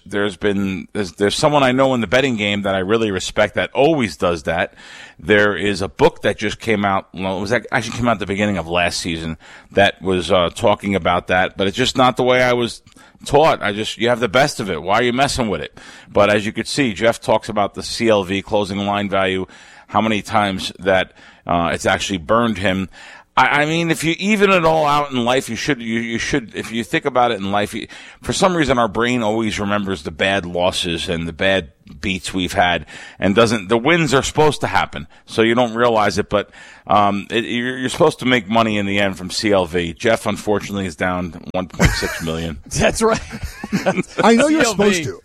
someone I know in the betting game that I really respect that always does that. There is a book that just came out. Well, it was actually came out at the beginning of last season that was talking about that, but it's just not the way I was taught. You have the best of it. Why are you messing with it? But as you could see, Jeff talks about the CLV closing line value, how many times that it's actually burned him. I mean, if you even it all out in life, you should, if you think about it in life, for some reason our brain always remembers the bad losses and the bad beats we've had and the wins are supposed to happen. So you don't realize it, but, you're supposed to make money in the end from CLV. Jeff, unfortunately, is down $1.6 million. That's right. I know you're supposed to.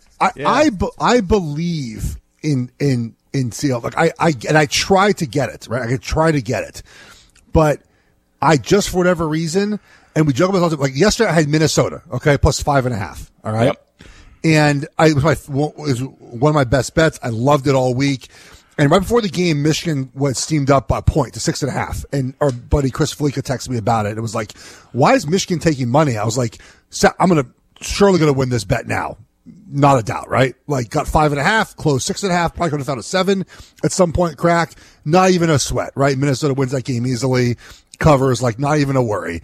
I believe in CLV. Like I try to get it, right? I try to get it, but I just, for whatever reason, and we joke about it, like yesterday I had Minnesota, okay, plus 5.5, all right? Yep. And it was one of my best bets. I loved it all week. And right before the game, Michigan was steamed up by a point to 6.5. And our buddy Chris Felica texted me about it. It was like, why is Michigan taking money? I was like, I'm surely going to win this bet now. Not a doubt, right? Like, got 5.5, closed 6.5, probably could have found a 7 at some point, crack. Not even a sweat, right? Minnesota wins that game easily. Covers, like, not even a worry.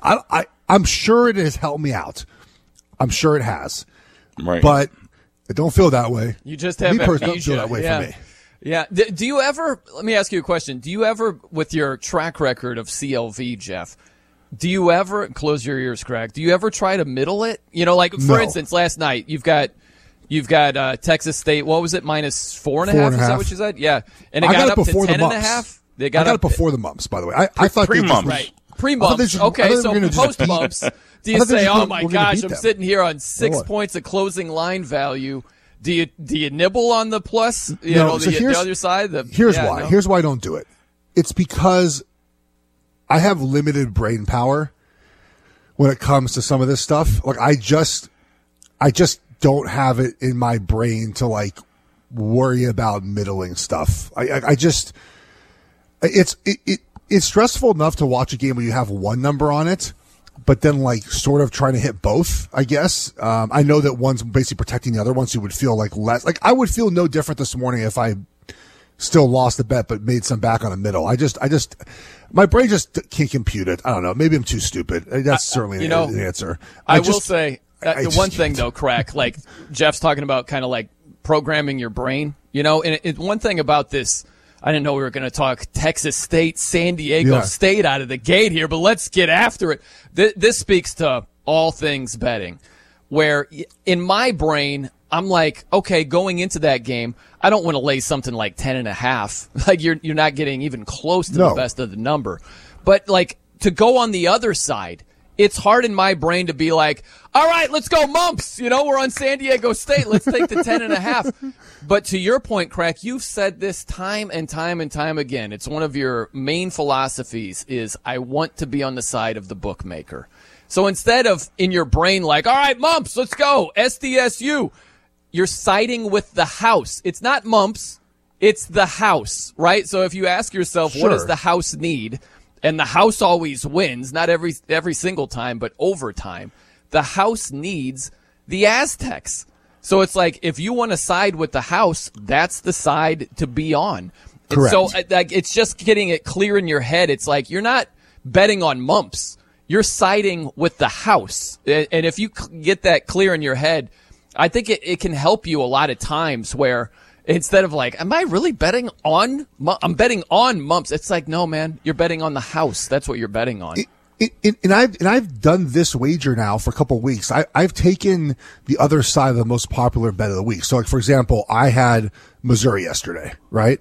I'm sure it has helped me out. I'm sure it has. Right. But it don't feel that way. You just have amnesia. Don't feel that way for me. Yeah. Do you ever, let me ask you a question. Do you ever, with your track record of CLV, Jeff, do you ever, close your ears, Craig, do you ever try to middle it? You know, like, for instance, last night, you've got Texas State, what was it, minus 4.5? Is that what you said? Yeah. And it got up to 10.5? I got it before the mumps, by the way. I thought pre-mumps. Right. Pre-mumps. Okay, so post-mumps, do you say, oh my gosh, I'm sitting here on 6 points of closing line value. Do you nibble on the plus? The other side? Here's why. Here's why I don't do it. It's because I have limited brain power when it comes to some of this stuff. Like, I just don't have it in my brain to, like, worry about middling stuff. It's stressful enough to watch a game where you have one number on it, but then, like, sort of trying to hit both, I guess. I know that one's basically protecting the other one, so you would feel like less. Like, I would feel no different this morning if I still lost the bet but made some back on the middle. My brain just can't compute it. I don't know. Maybe I'm too stupid. That's certainly the answer. I will say, the one thing, though, Crack, like Jeff's talking about kind of like programming your brain, and one thing about this, I didn't know we were going to talk Texas State, San Diego State out of the gate here, but let's get after it. This speaks to all things betting, where in my brain, I'm like, okay, going into that game, I don't want to lay something like 10.5. Like, you're not getting even close to the best of the number. But, like, to go on the other side, it's hard in my brain to be like, all right, let's go Mumps. We're on San Diego State. Let's take the 10.5. But to your point, Crack, you've said this time and time and time again. It's one of your main philosophies is I want to be on the side of the bookmaker. So instead of in your brain like, all right, Mumps, let's go, SDSU, you're siding with the house. It's not Mumps. It's the house, right? So if you ask yourself, what does the house need? And the house always wins, not every single time, but over time. The house needs the Aztecs. So it's like, if you want to side with the house, that's the side to be on. Correct. And so it's just getting it clear in your head. It's like, you're not betting on Mumps. You're siding with the house. And if you get that clear in your head, I think it can help you a lot of times where instead of like, am I really betting on? I'm betting on Mumps. It's like, no, man, you're betting on the house. That's what you're betting on. And I've done this wager now for a couple of weeks. I've taken the other side of the most popular bet of the week. So, like, for example, I had Missouri yesterday, right?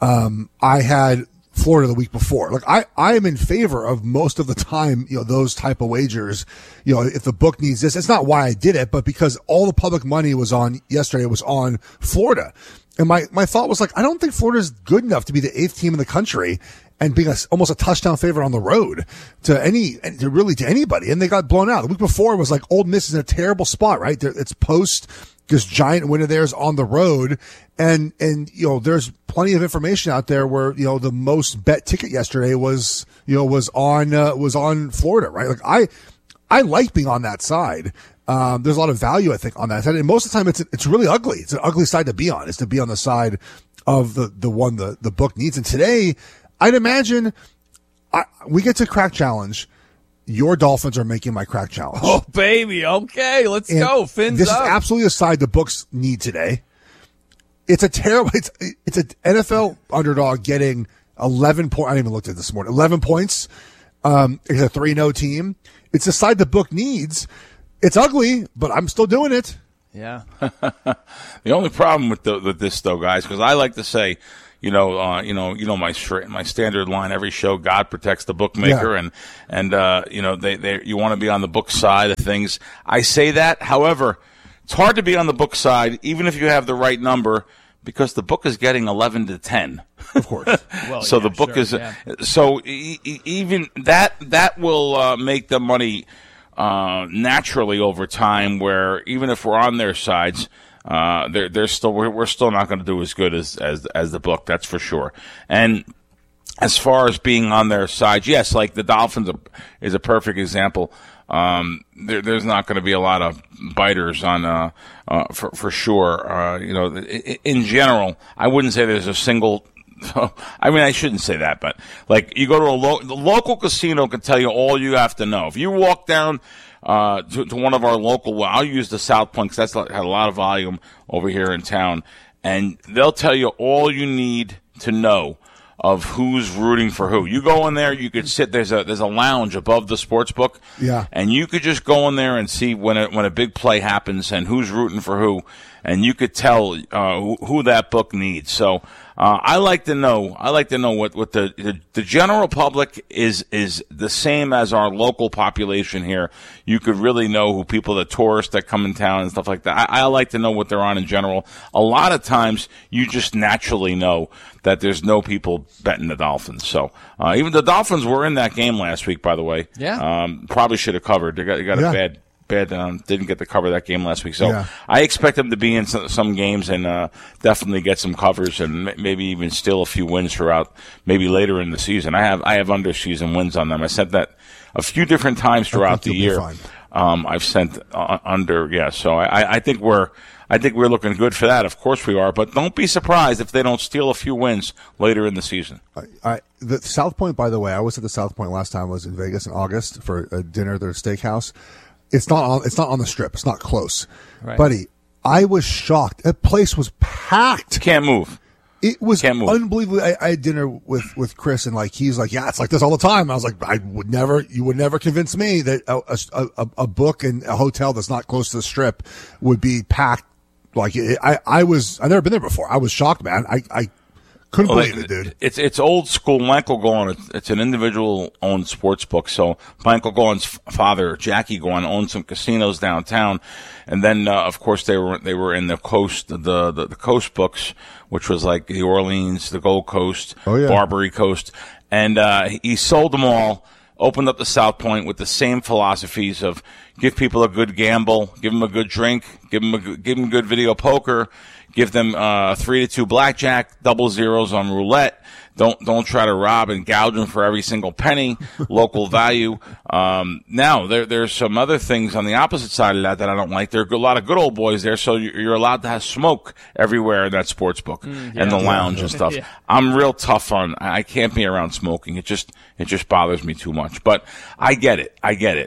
I had Florida the week before. Like, I am in favor of most of the time, those type of wagers. If the book needs this, it's not why I did it, but because all the public money was on yesterday was on Florida. And my thought was like, I don't think Florida's good enough to be the 8th team in the country. and being almost a touchdown favorite on the road to anybody. And they got blown out. The week before it was like Ole Miss is in a terrible spot, right? It's post this giant win of theirs on the road. And, there's plenty of information out there where, the most bet ticket yesterday was on Florida, right? Like I like being on that side. There's a lot of value, I think, on that side. And most of the time it's really ugly. It's an ugly side to be on, is to be on the side of the one the book needs. And today, I'd imagine we get to Crack Challenge. Your Dolphins are making my Crack Challenge. Oh, baby. Okay, let's go. Fins this up. Is absolutely a side the books need today. It's a terrible, it's an NFL underdog getting 11 points. I didn't even look at it this morning. 11 points. It's a 3-0 team. It's a side the book needs. It's ugly, but I'm still doing it. Yeah. The only problem with this, though, guys, because I like to say, my standard line every show: God protects the bookmaker, and you want to be on the book side of things. I say that, however, it's hard to be on the book side even if you have the right number, because the book is getting 11-10. Of course. Well, so the book is so even that will make the money naturally over time, where even if we're on their sides, we're still not going to do as good as the book, that's for sure. And as far as being on their side, yes, like the Dolphins is a perfect example. There's not going to be a lot of biters on for sure. In general, I wouldn't say there's a single. I mean, I shouldn't say that, but like you go to the local casino can tell you all you have to know. If you walk down to one of our local, I'll use the South Point because that's had a lot of volume over here in town, and they'll tell you all you need to know of who's rooting for who. You go in there, you could sit. There's a lounge above the sports book, and you could just go in there and see when a big play happens and who's rooting for who, and you could tell who that book needs. So I like to know what the general public is the same as our local population here. You could really know who the tourists that come in town and stuff like that. I like to know what they're on in general. A lot of times you just naturally know that there's no people betting the Dolphins. So even the Dolphins were in that game last week, by the way. Yeah. Probably should have covered. They got a bad didn't get to cover that game last week. So I expect them to be in some games and definitely get some covers and maybe even steal a few wins throughout, maybe later in the season. I have under season wins on them. I sent that a few different times throughout the year. I've sent under, so I think we're looking good for that. Of course we are, but don't be surprised if they don't steal a few wins later in the season. The South Point, by the way, I was at the South Point last time. I was in Vegas in August for a dinner at their steakhouse. It's not on the Strip. It's not close, right. Buddy. I was shocked. That place was packed. Can't move. It was unbelievable. I had dinner with Chris, and he's like, yeah, it's like this all the time. I was like, you would never convince me that a book and a hotel that's not close to the Strip would be packed. I've never been there before. I was shocked, man. I couldn't believe it, dude. It's old school. Michael Golan, it's an individual owned sports book. So Michael Golan's father, Jackie Golan, owned some casinos downtown, and then of course they were in the coast, the coast books, which was like the Orleans, the Gold Coast, Barbary Coast, and he sold them all. Opened up the South Point with the same philosophies of give people a good gamble, give them a good drink, give them good video poker, give them 3-2 blackjack, double zeros on roulette. Don't try to rob and gouge them for every single penny. Local value. Now there's some other things on the opposite side of that I don't like. There are a lot of good old boys there, so you're allowed to have smoke everywhere in that sports book and the lounge and stuff. I'm real tough on. I can't be around smoking. It just bothers me too much. But I get it.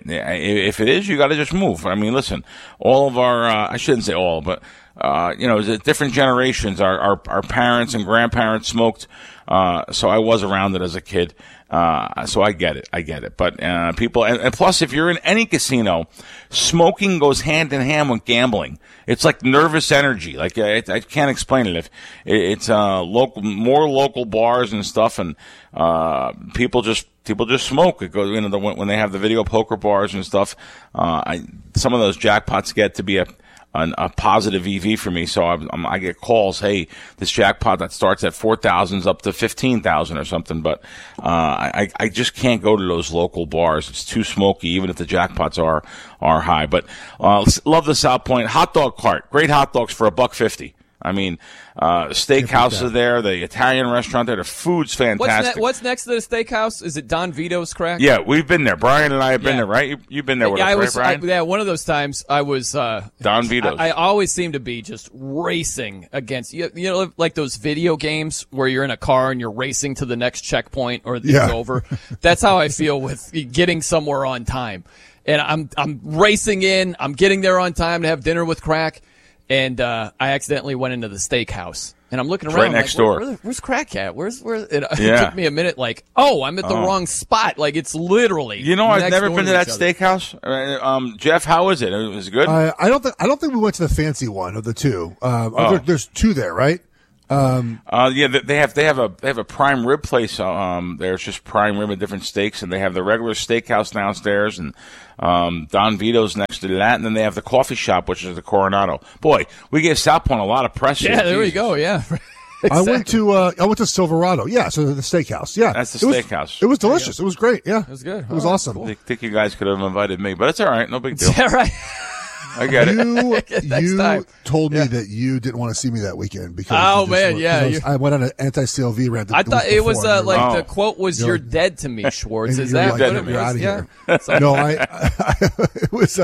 If it is, you got to just move. I mean, listen, all of our I shouldn't say all, but different generations. Our parents and grandparents smoked. So I was around it as a kid. So I get it. But, people, and plus if you're in any casino, smoking goes hand in hand with gambling. It's like nervous energy. I can't explain it. If it's, more local bars and stuff and, people just smoke. It goes, when they have the video poker bars and stuff, some of those jackpots get to be a positive EV for me. So I get calls, hey, this jackpot that starts at 4,000 is up to 15,000 or something. But I just can't go to those local bars. It's too smoky, even if the jackpots are high. But love the South Point hot dog cart. Great hot dogs for $1.50. I mean, steakhouse are there, the Italian restaurant there. The food's fantastic. What's next to the steakhouse? Is it Don Vito's Crack? Yeah, we've been there. Brian and I have been there, right? You've been there with us, right, Brian? One of those times I was Don Vito's. I always seem to be just racing against you know, like those video games where you're in a car and you're racing to the next checkpoint or it's over. That's how I feel with getting somewhere on time. And I'm racing in. I'm getting there on time to have dinner with Crack. And I accidentally went into the steakhouse, and I'm looking around. Right next door. Where's Crack at? It took me a minute. Like, I'm at the wrong spot. Like, it's literally. You know, I've never been to that steakhouse. Jeff, how is it? Was it good? I don't think we went to the fancy one of the two. There's two there, right? They have a prime rib place. There's just prime rib and different steaks, and they have the regular steakhouse downstairs, and Don Vito's next to that, and then they have the coffee shop, which is the Coronado. Boy, we gave South Point a lot of press. Yeah, there we go. Yeah. Exactly. I went to Silverado. Yeah, so the steakhouse. Yeah, that's the steakhouse. It was delicious. It was great. Yeah, it was good. It was awesome. Cool. I think you guys could have invited me, but it's all right. No big deal. All right. I get it. You told me that you didn't want to see me that weekend because I went on an anti-CLV rant. I thought it was the quote was "You're dead to me, Schwartz." Is that what it was? You're out of here. No, it was.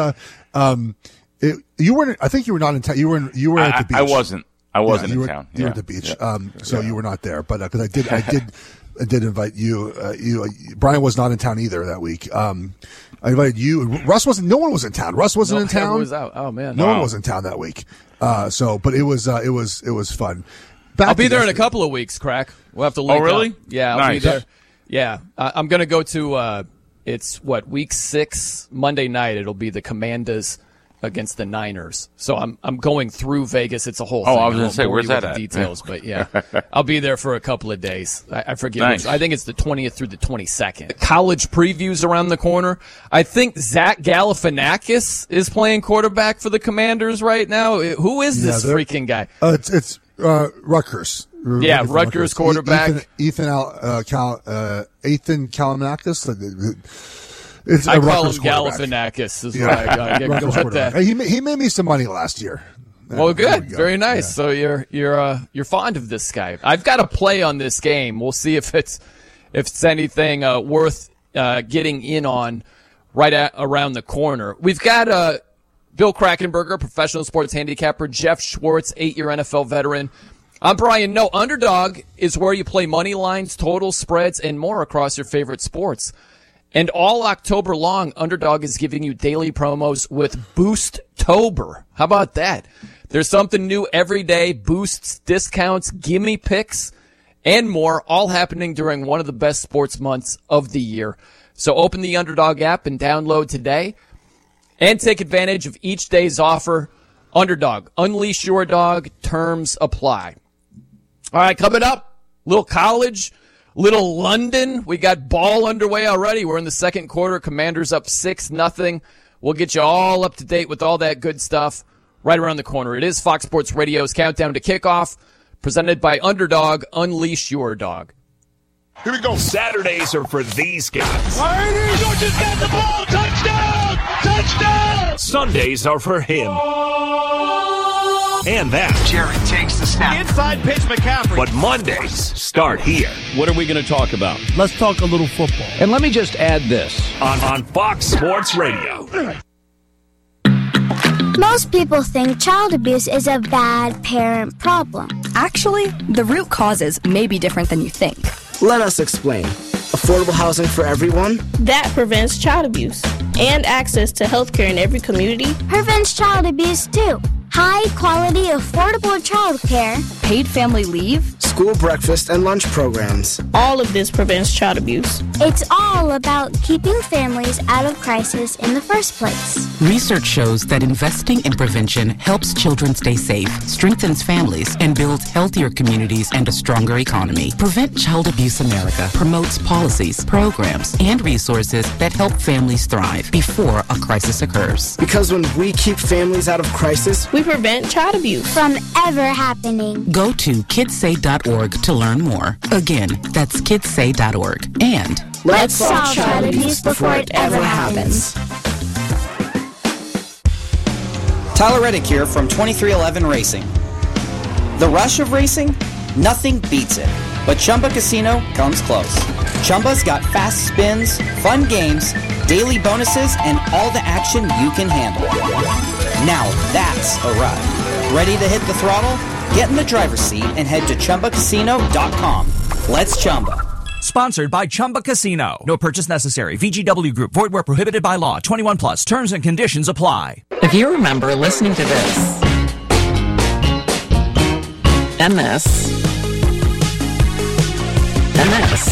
You weren't. I think you were not in town. You were at the beach. I wasn't. I wasn't in town. You were at the beach, so you were not there. But because I did invite you. Brian was not in town either that week. I invited you. Russ wasn't. No one was in town. Russ wasn't in town. Everyone was out. Oh man, no one was in town that week. But it was fun. I'll be there in a couple of weeks. Crack. We'll have to link. Oh really? Up. Yeah, I'll be there. Yeah, I'm gonna go to. It's week 6 Monday night. It'll be the Commanders against the Niners. So I'm going through Vegas. It's a whole thing. I was going to say, where's that at? Details, but yeah, I'll be there for a couple of days. I forget. Nice. I think it's the 20th through the 22nd. College previews around the corner. I think Zach Galifianakis is playing quarterback for the Commanders right now. Who is this freaking guy? It's Rutgers. Yeah, Rutgers quarterback. Ethan Kalimanakis. I call him Galifianakis. Is what I get with that. He made me some money last year. Well, good, very nice. Yeah. So you're fond of this guy. I've got a play on this game. We'll see if it's anything worth getting in on around the corner. We've got Bill Krackenberger, professional sports handicapper, Jeff Schwartz, 8-year NFL veteran. I'm Brian. No, Underdog is where you play money lines, totals, spreads, and more across your favorite sports. And all October long, Underdog is giving you daily promos with Boost-tober. How about that? There's something new every day. Boosts, discounts, gimme picks, and more, all happening during one of the best sports months of the year. So open the Underdog app and download today and take advantage of each day's offer. Underdog, unleash your dog. Terms apply. All right, coming up, little college. Little London, we got ball underway already. We're in the second quarter. Commanders up 6-0. We'll get you all up to date with all that good stuff right around the corner. It is Fox Sports Radio's Countdown to Kickoff, presented by Underdog. Unleash your dog. Here we go. Saturdays are for these guys. Georgia's got the ball. Touchdown! Touchdown! Sundays are for him. And that. Jared takes the snap. Inside pitch, McCaffrey. But Mondays start here. What are we going to talk about? Let's talk a little football. And let me just add this. On Fox Sports Radio. Most people think child abuse is a bad parent problem. Actually, the root causes may be different than you think. Let us explain. Affordable housing for everyone? That prevents child abuse. And access to health care in every community. Prevents child abuse, too. High-quality, affordable child care. Paid family leave. school breakfast and lunch programs. All of this prevents child abuse. It's all about keeping families out of crisis in the first place. Research shows that investing in prevention helps children stay safe, strengthens families, and builds healthier communities and a stronger economy. Prevent Child Abuse America promotes policies, programs, and resources that help families thrive before a crisis occurs. Because when we keep families out of crisis, we prevent child abuse from ever happening. Go to kidssay.org to learn more. Again, that's kidssay.org. And let's solve child abuse before it ever happens. Tyler Reddick here from 2311 Racing. The rush of racing? Nothing beats it. But Chumba Casino comes close. Chumba's got fast spins, fun games, daily bonuses, and all the action you can handle. Now that's a ride. Ready to hit the throttle? Get in the driver's seat and head to ChumbaCasino.com. Let's Chumba. Sponsored by Chumba Casino. No purchase necessary. VGW Group. Void where prohibited by law. 21 plus. Terms and conditions apply. If you remember listening to this, and this, and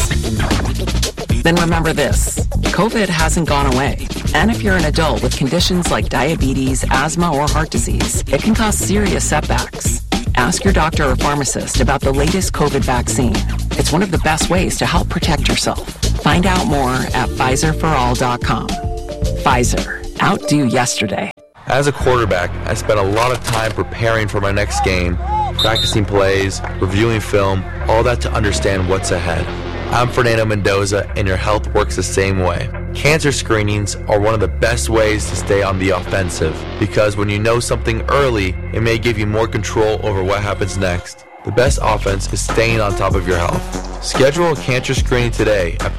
this, then remember this. COVID hasn't gone away. And if you're an adult with conditions like diabetes, asthma, or heart disease, it can cause serious setbacks. Ask your doctor or pharmacist about the latest COVID vaccine. It's one of the best ways to help protect yourself. Find out more at PfizerForAll.com. Pfizer. Outdo yesterday. As a quarterback, I spent a lot of time preparing for my next game, practicing plays, reviewing film, all that to understand what's ahead. I'm Fernando Mendoza, and your health works the same way. Cancer screenings are one of the best ways to stay on the offensive, because when you know something early, it may give you more control over what happens next. The best offense is staying on top of your health. Schedule a cancer screening today at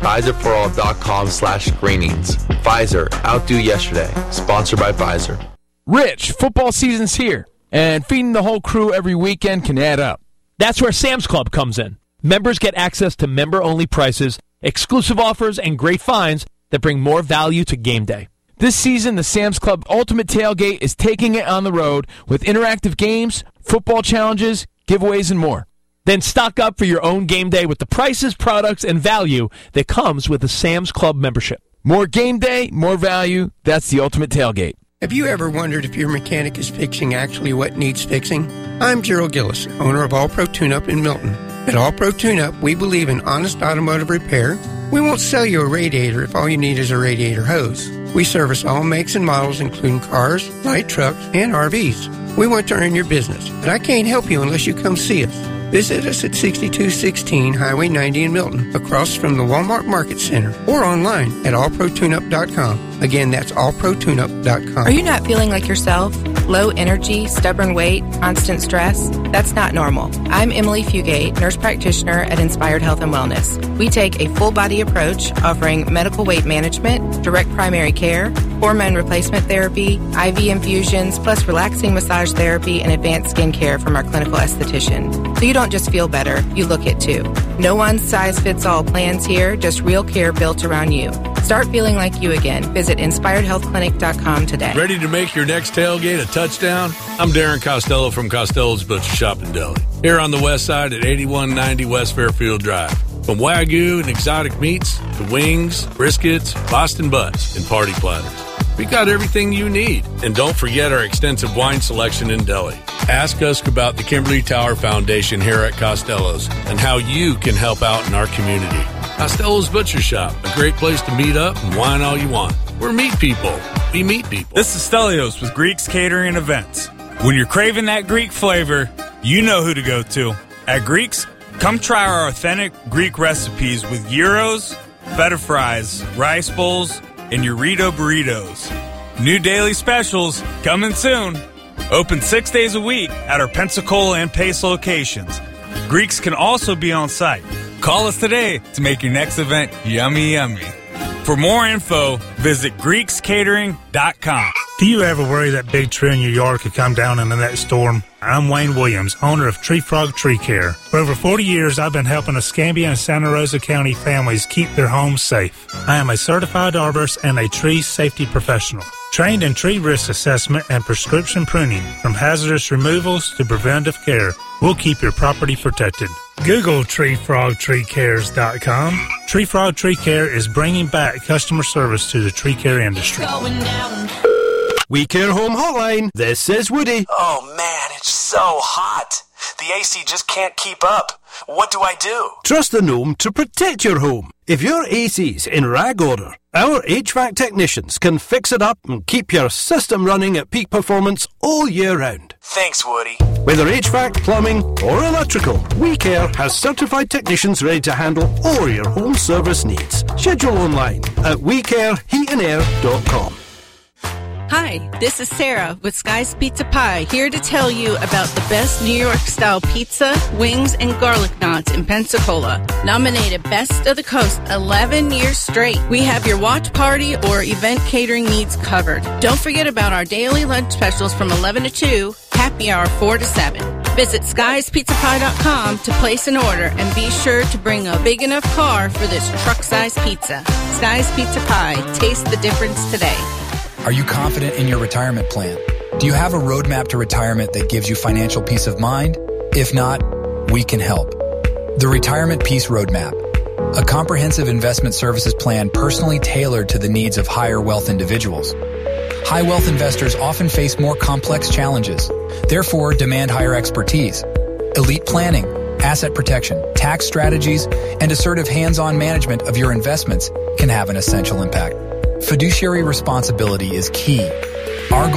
PfizerForAll.com/screenings. Pfizer, outdo yesterday. Sponsored by Pfizer. Rich, football season's here, and feeding the whole crew every weekend can add up. That's where Sam's Club comes in. Members get access to member-only prices, exclusive offers, and great finds that bring more value to game day. This season, the Sam's Club Ultimate Tailgate is taking it on the road with interactive games, football challenges, giveaways, and more. Then stock up for your own game day with the prices, products, and value that comes with the Sam's Club membership. More game day, more value. That's the Ultimate Tailgate. Have you ever wondered if your mechanic is fixing actually what needs fixing? I'm Gerald Gillis, owner of All Pro Tune-Up in Milton. At All Pro Tune-Up, we believe in honest automotive repair. We won't sell you a radiator if all you need is a radiator hose. We service all makes and models, including cars, light trucks, and RVs. We want to earn your business, but I can't help you unless you come see us. Visit us at 6216 Highway 90 in Milton, across from the Walmart Market Center, or online at allprotuneup.com. Again, that's allprotuneup.com. Are you not feeling like yourself? Low energy, stubborn weight, constant stress? That's not normal. I'm Emily Fugate, nurse practitioner at Inspired Health and Wellness. We take a full-body approach, offering medical weight management, direct primary care, hormone replacement therapy, IV infusions, plus relaxing massage therapy and advanced skin care from our clinical esthetician. So you don't just feel better, you look it too. No one-size-fits-all plans here, just real care built around you. Start feeling like you again. Visit InspiredHealthClinic.com today. Ready to make your next tailgate a touchdown? I'm Darren Costello from Costello's Butcher Shop in Deli. Here on the west side at 8190 West Fairfield Drive. From Wagyu and exotic meats to wings, briskets, Boston butts, and party platters. We got everything you need. And don't forget our extensive wine selection in deli. Ask us about the Kimberly Tower Foundation here at Costello's and how you can help out in our community. Costello's Butcher Shop, a great place to meet up and wine all you want. We're meat people. We meet people. This is Stelios with Greeks Catering and Events. When you're craving that Greek flavor, you know who to go to. At Greeks, come try our authentic Greek recipes with gyros, feta fries, rice bowls, and Eurito burritos. New daily specials coming soon. Open 6 days a week at our Pensacola and Pace locations. Greeks can also be on site. Call us today to make your next event yummy, yummy. For more info, visit GreeksCatering.com. Do you ever worry that big tree in your yard could come down in the next storm? I'm Wayne Williams, owner of Tree Frog Tree Care. For over 40 years, I've been helping Escambia and Santa Rosa County families keep their homes safe. I am a certified arborist and a tree safety professional. Trained in tree risk assessment and prescription pruning, from hazardous removals to preventive care, we'll keep your property protected. Google TreeFrogTreeCares.com. Tree Frog Tree Care is bringing back customer service to the tree care industry. We Care Home Hotline. This is Woody. Oh man, it's so hot. The AC just can't keep up. What do I do? Trust the gnome to protect your home. If your AC's in rag order, our HVAC technicians can fix it up and keep your system running at peak performance all year round. Thanks, Woody. Whether HVAC, plumbing, or electrical, We Care has certified technicians ready to handle all your home service needs. Schedule online at WeCareHeatandAir.com. Hi, this is Sarah with Sky's Pizza Pie, here to tell you about the best New York-style pizza, wings, and garlic knots in Pensacola. Nominated Best of the Coast 11 years straight. We have your watch party or event catering needs covered. Don't forget about our daily lunch specials from 11 to 2, happy hour 4 to 7. Visit skyespizzapie.com to place an order and be sure to bring a big enough car for this truck-sized pizza. Sky's Pizza Pie. Taste the difference today. Are you confident in your retirement plan? Do you have a roadmap to retirement that gives you financial peace of mind? If not, we can help. The Retirement Peace Roadmap, a comprehensive investment services plan personally tailored to the needs of higher wealth individuals. High wealth investors often face more complex challenges, therefore demand higher expertise. Elite planning, asset protection, tax strategies, and assertive hands-on management of your investments can have an essential impact. Fiduciary responsibility is key. Our goal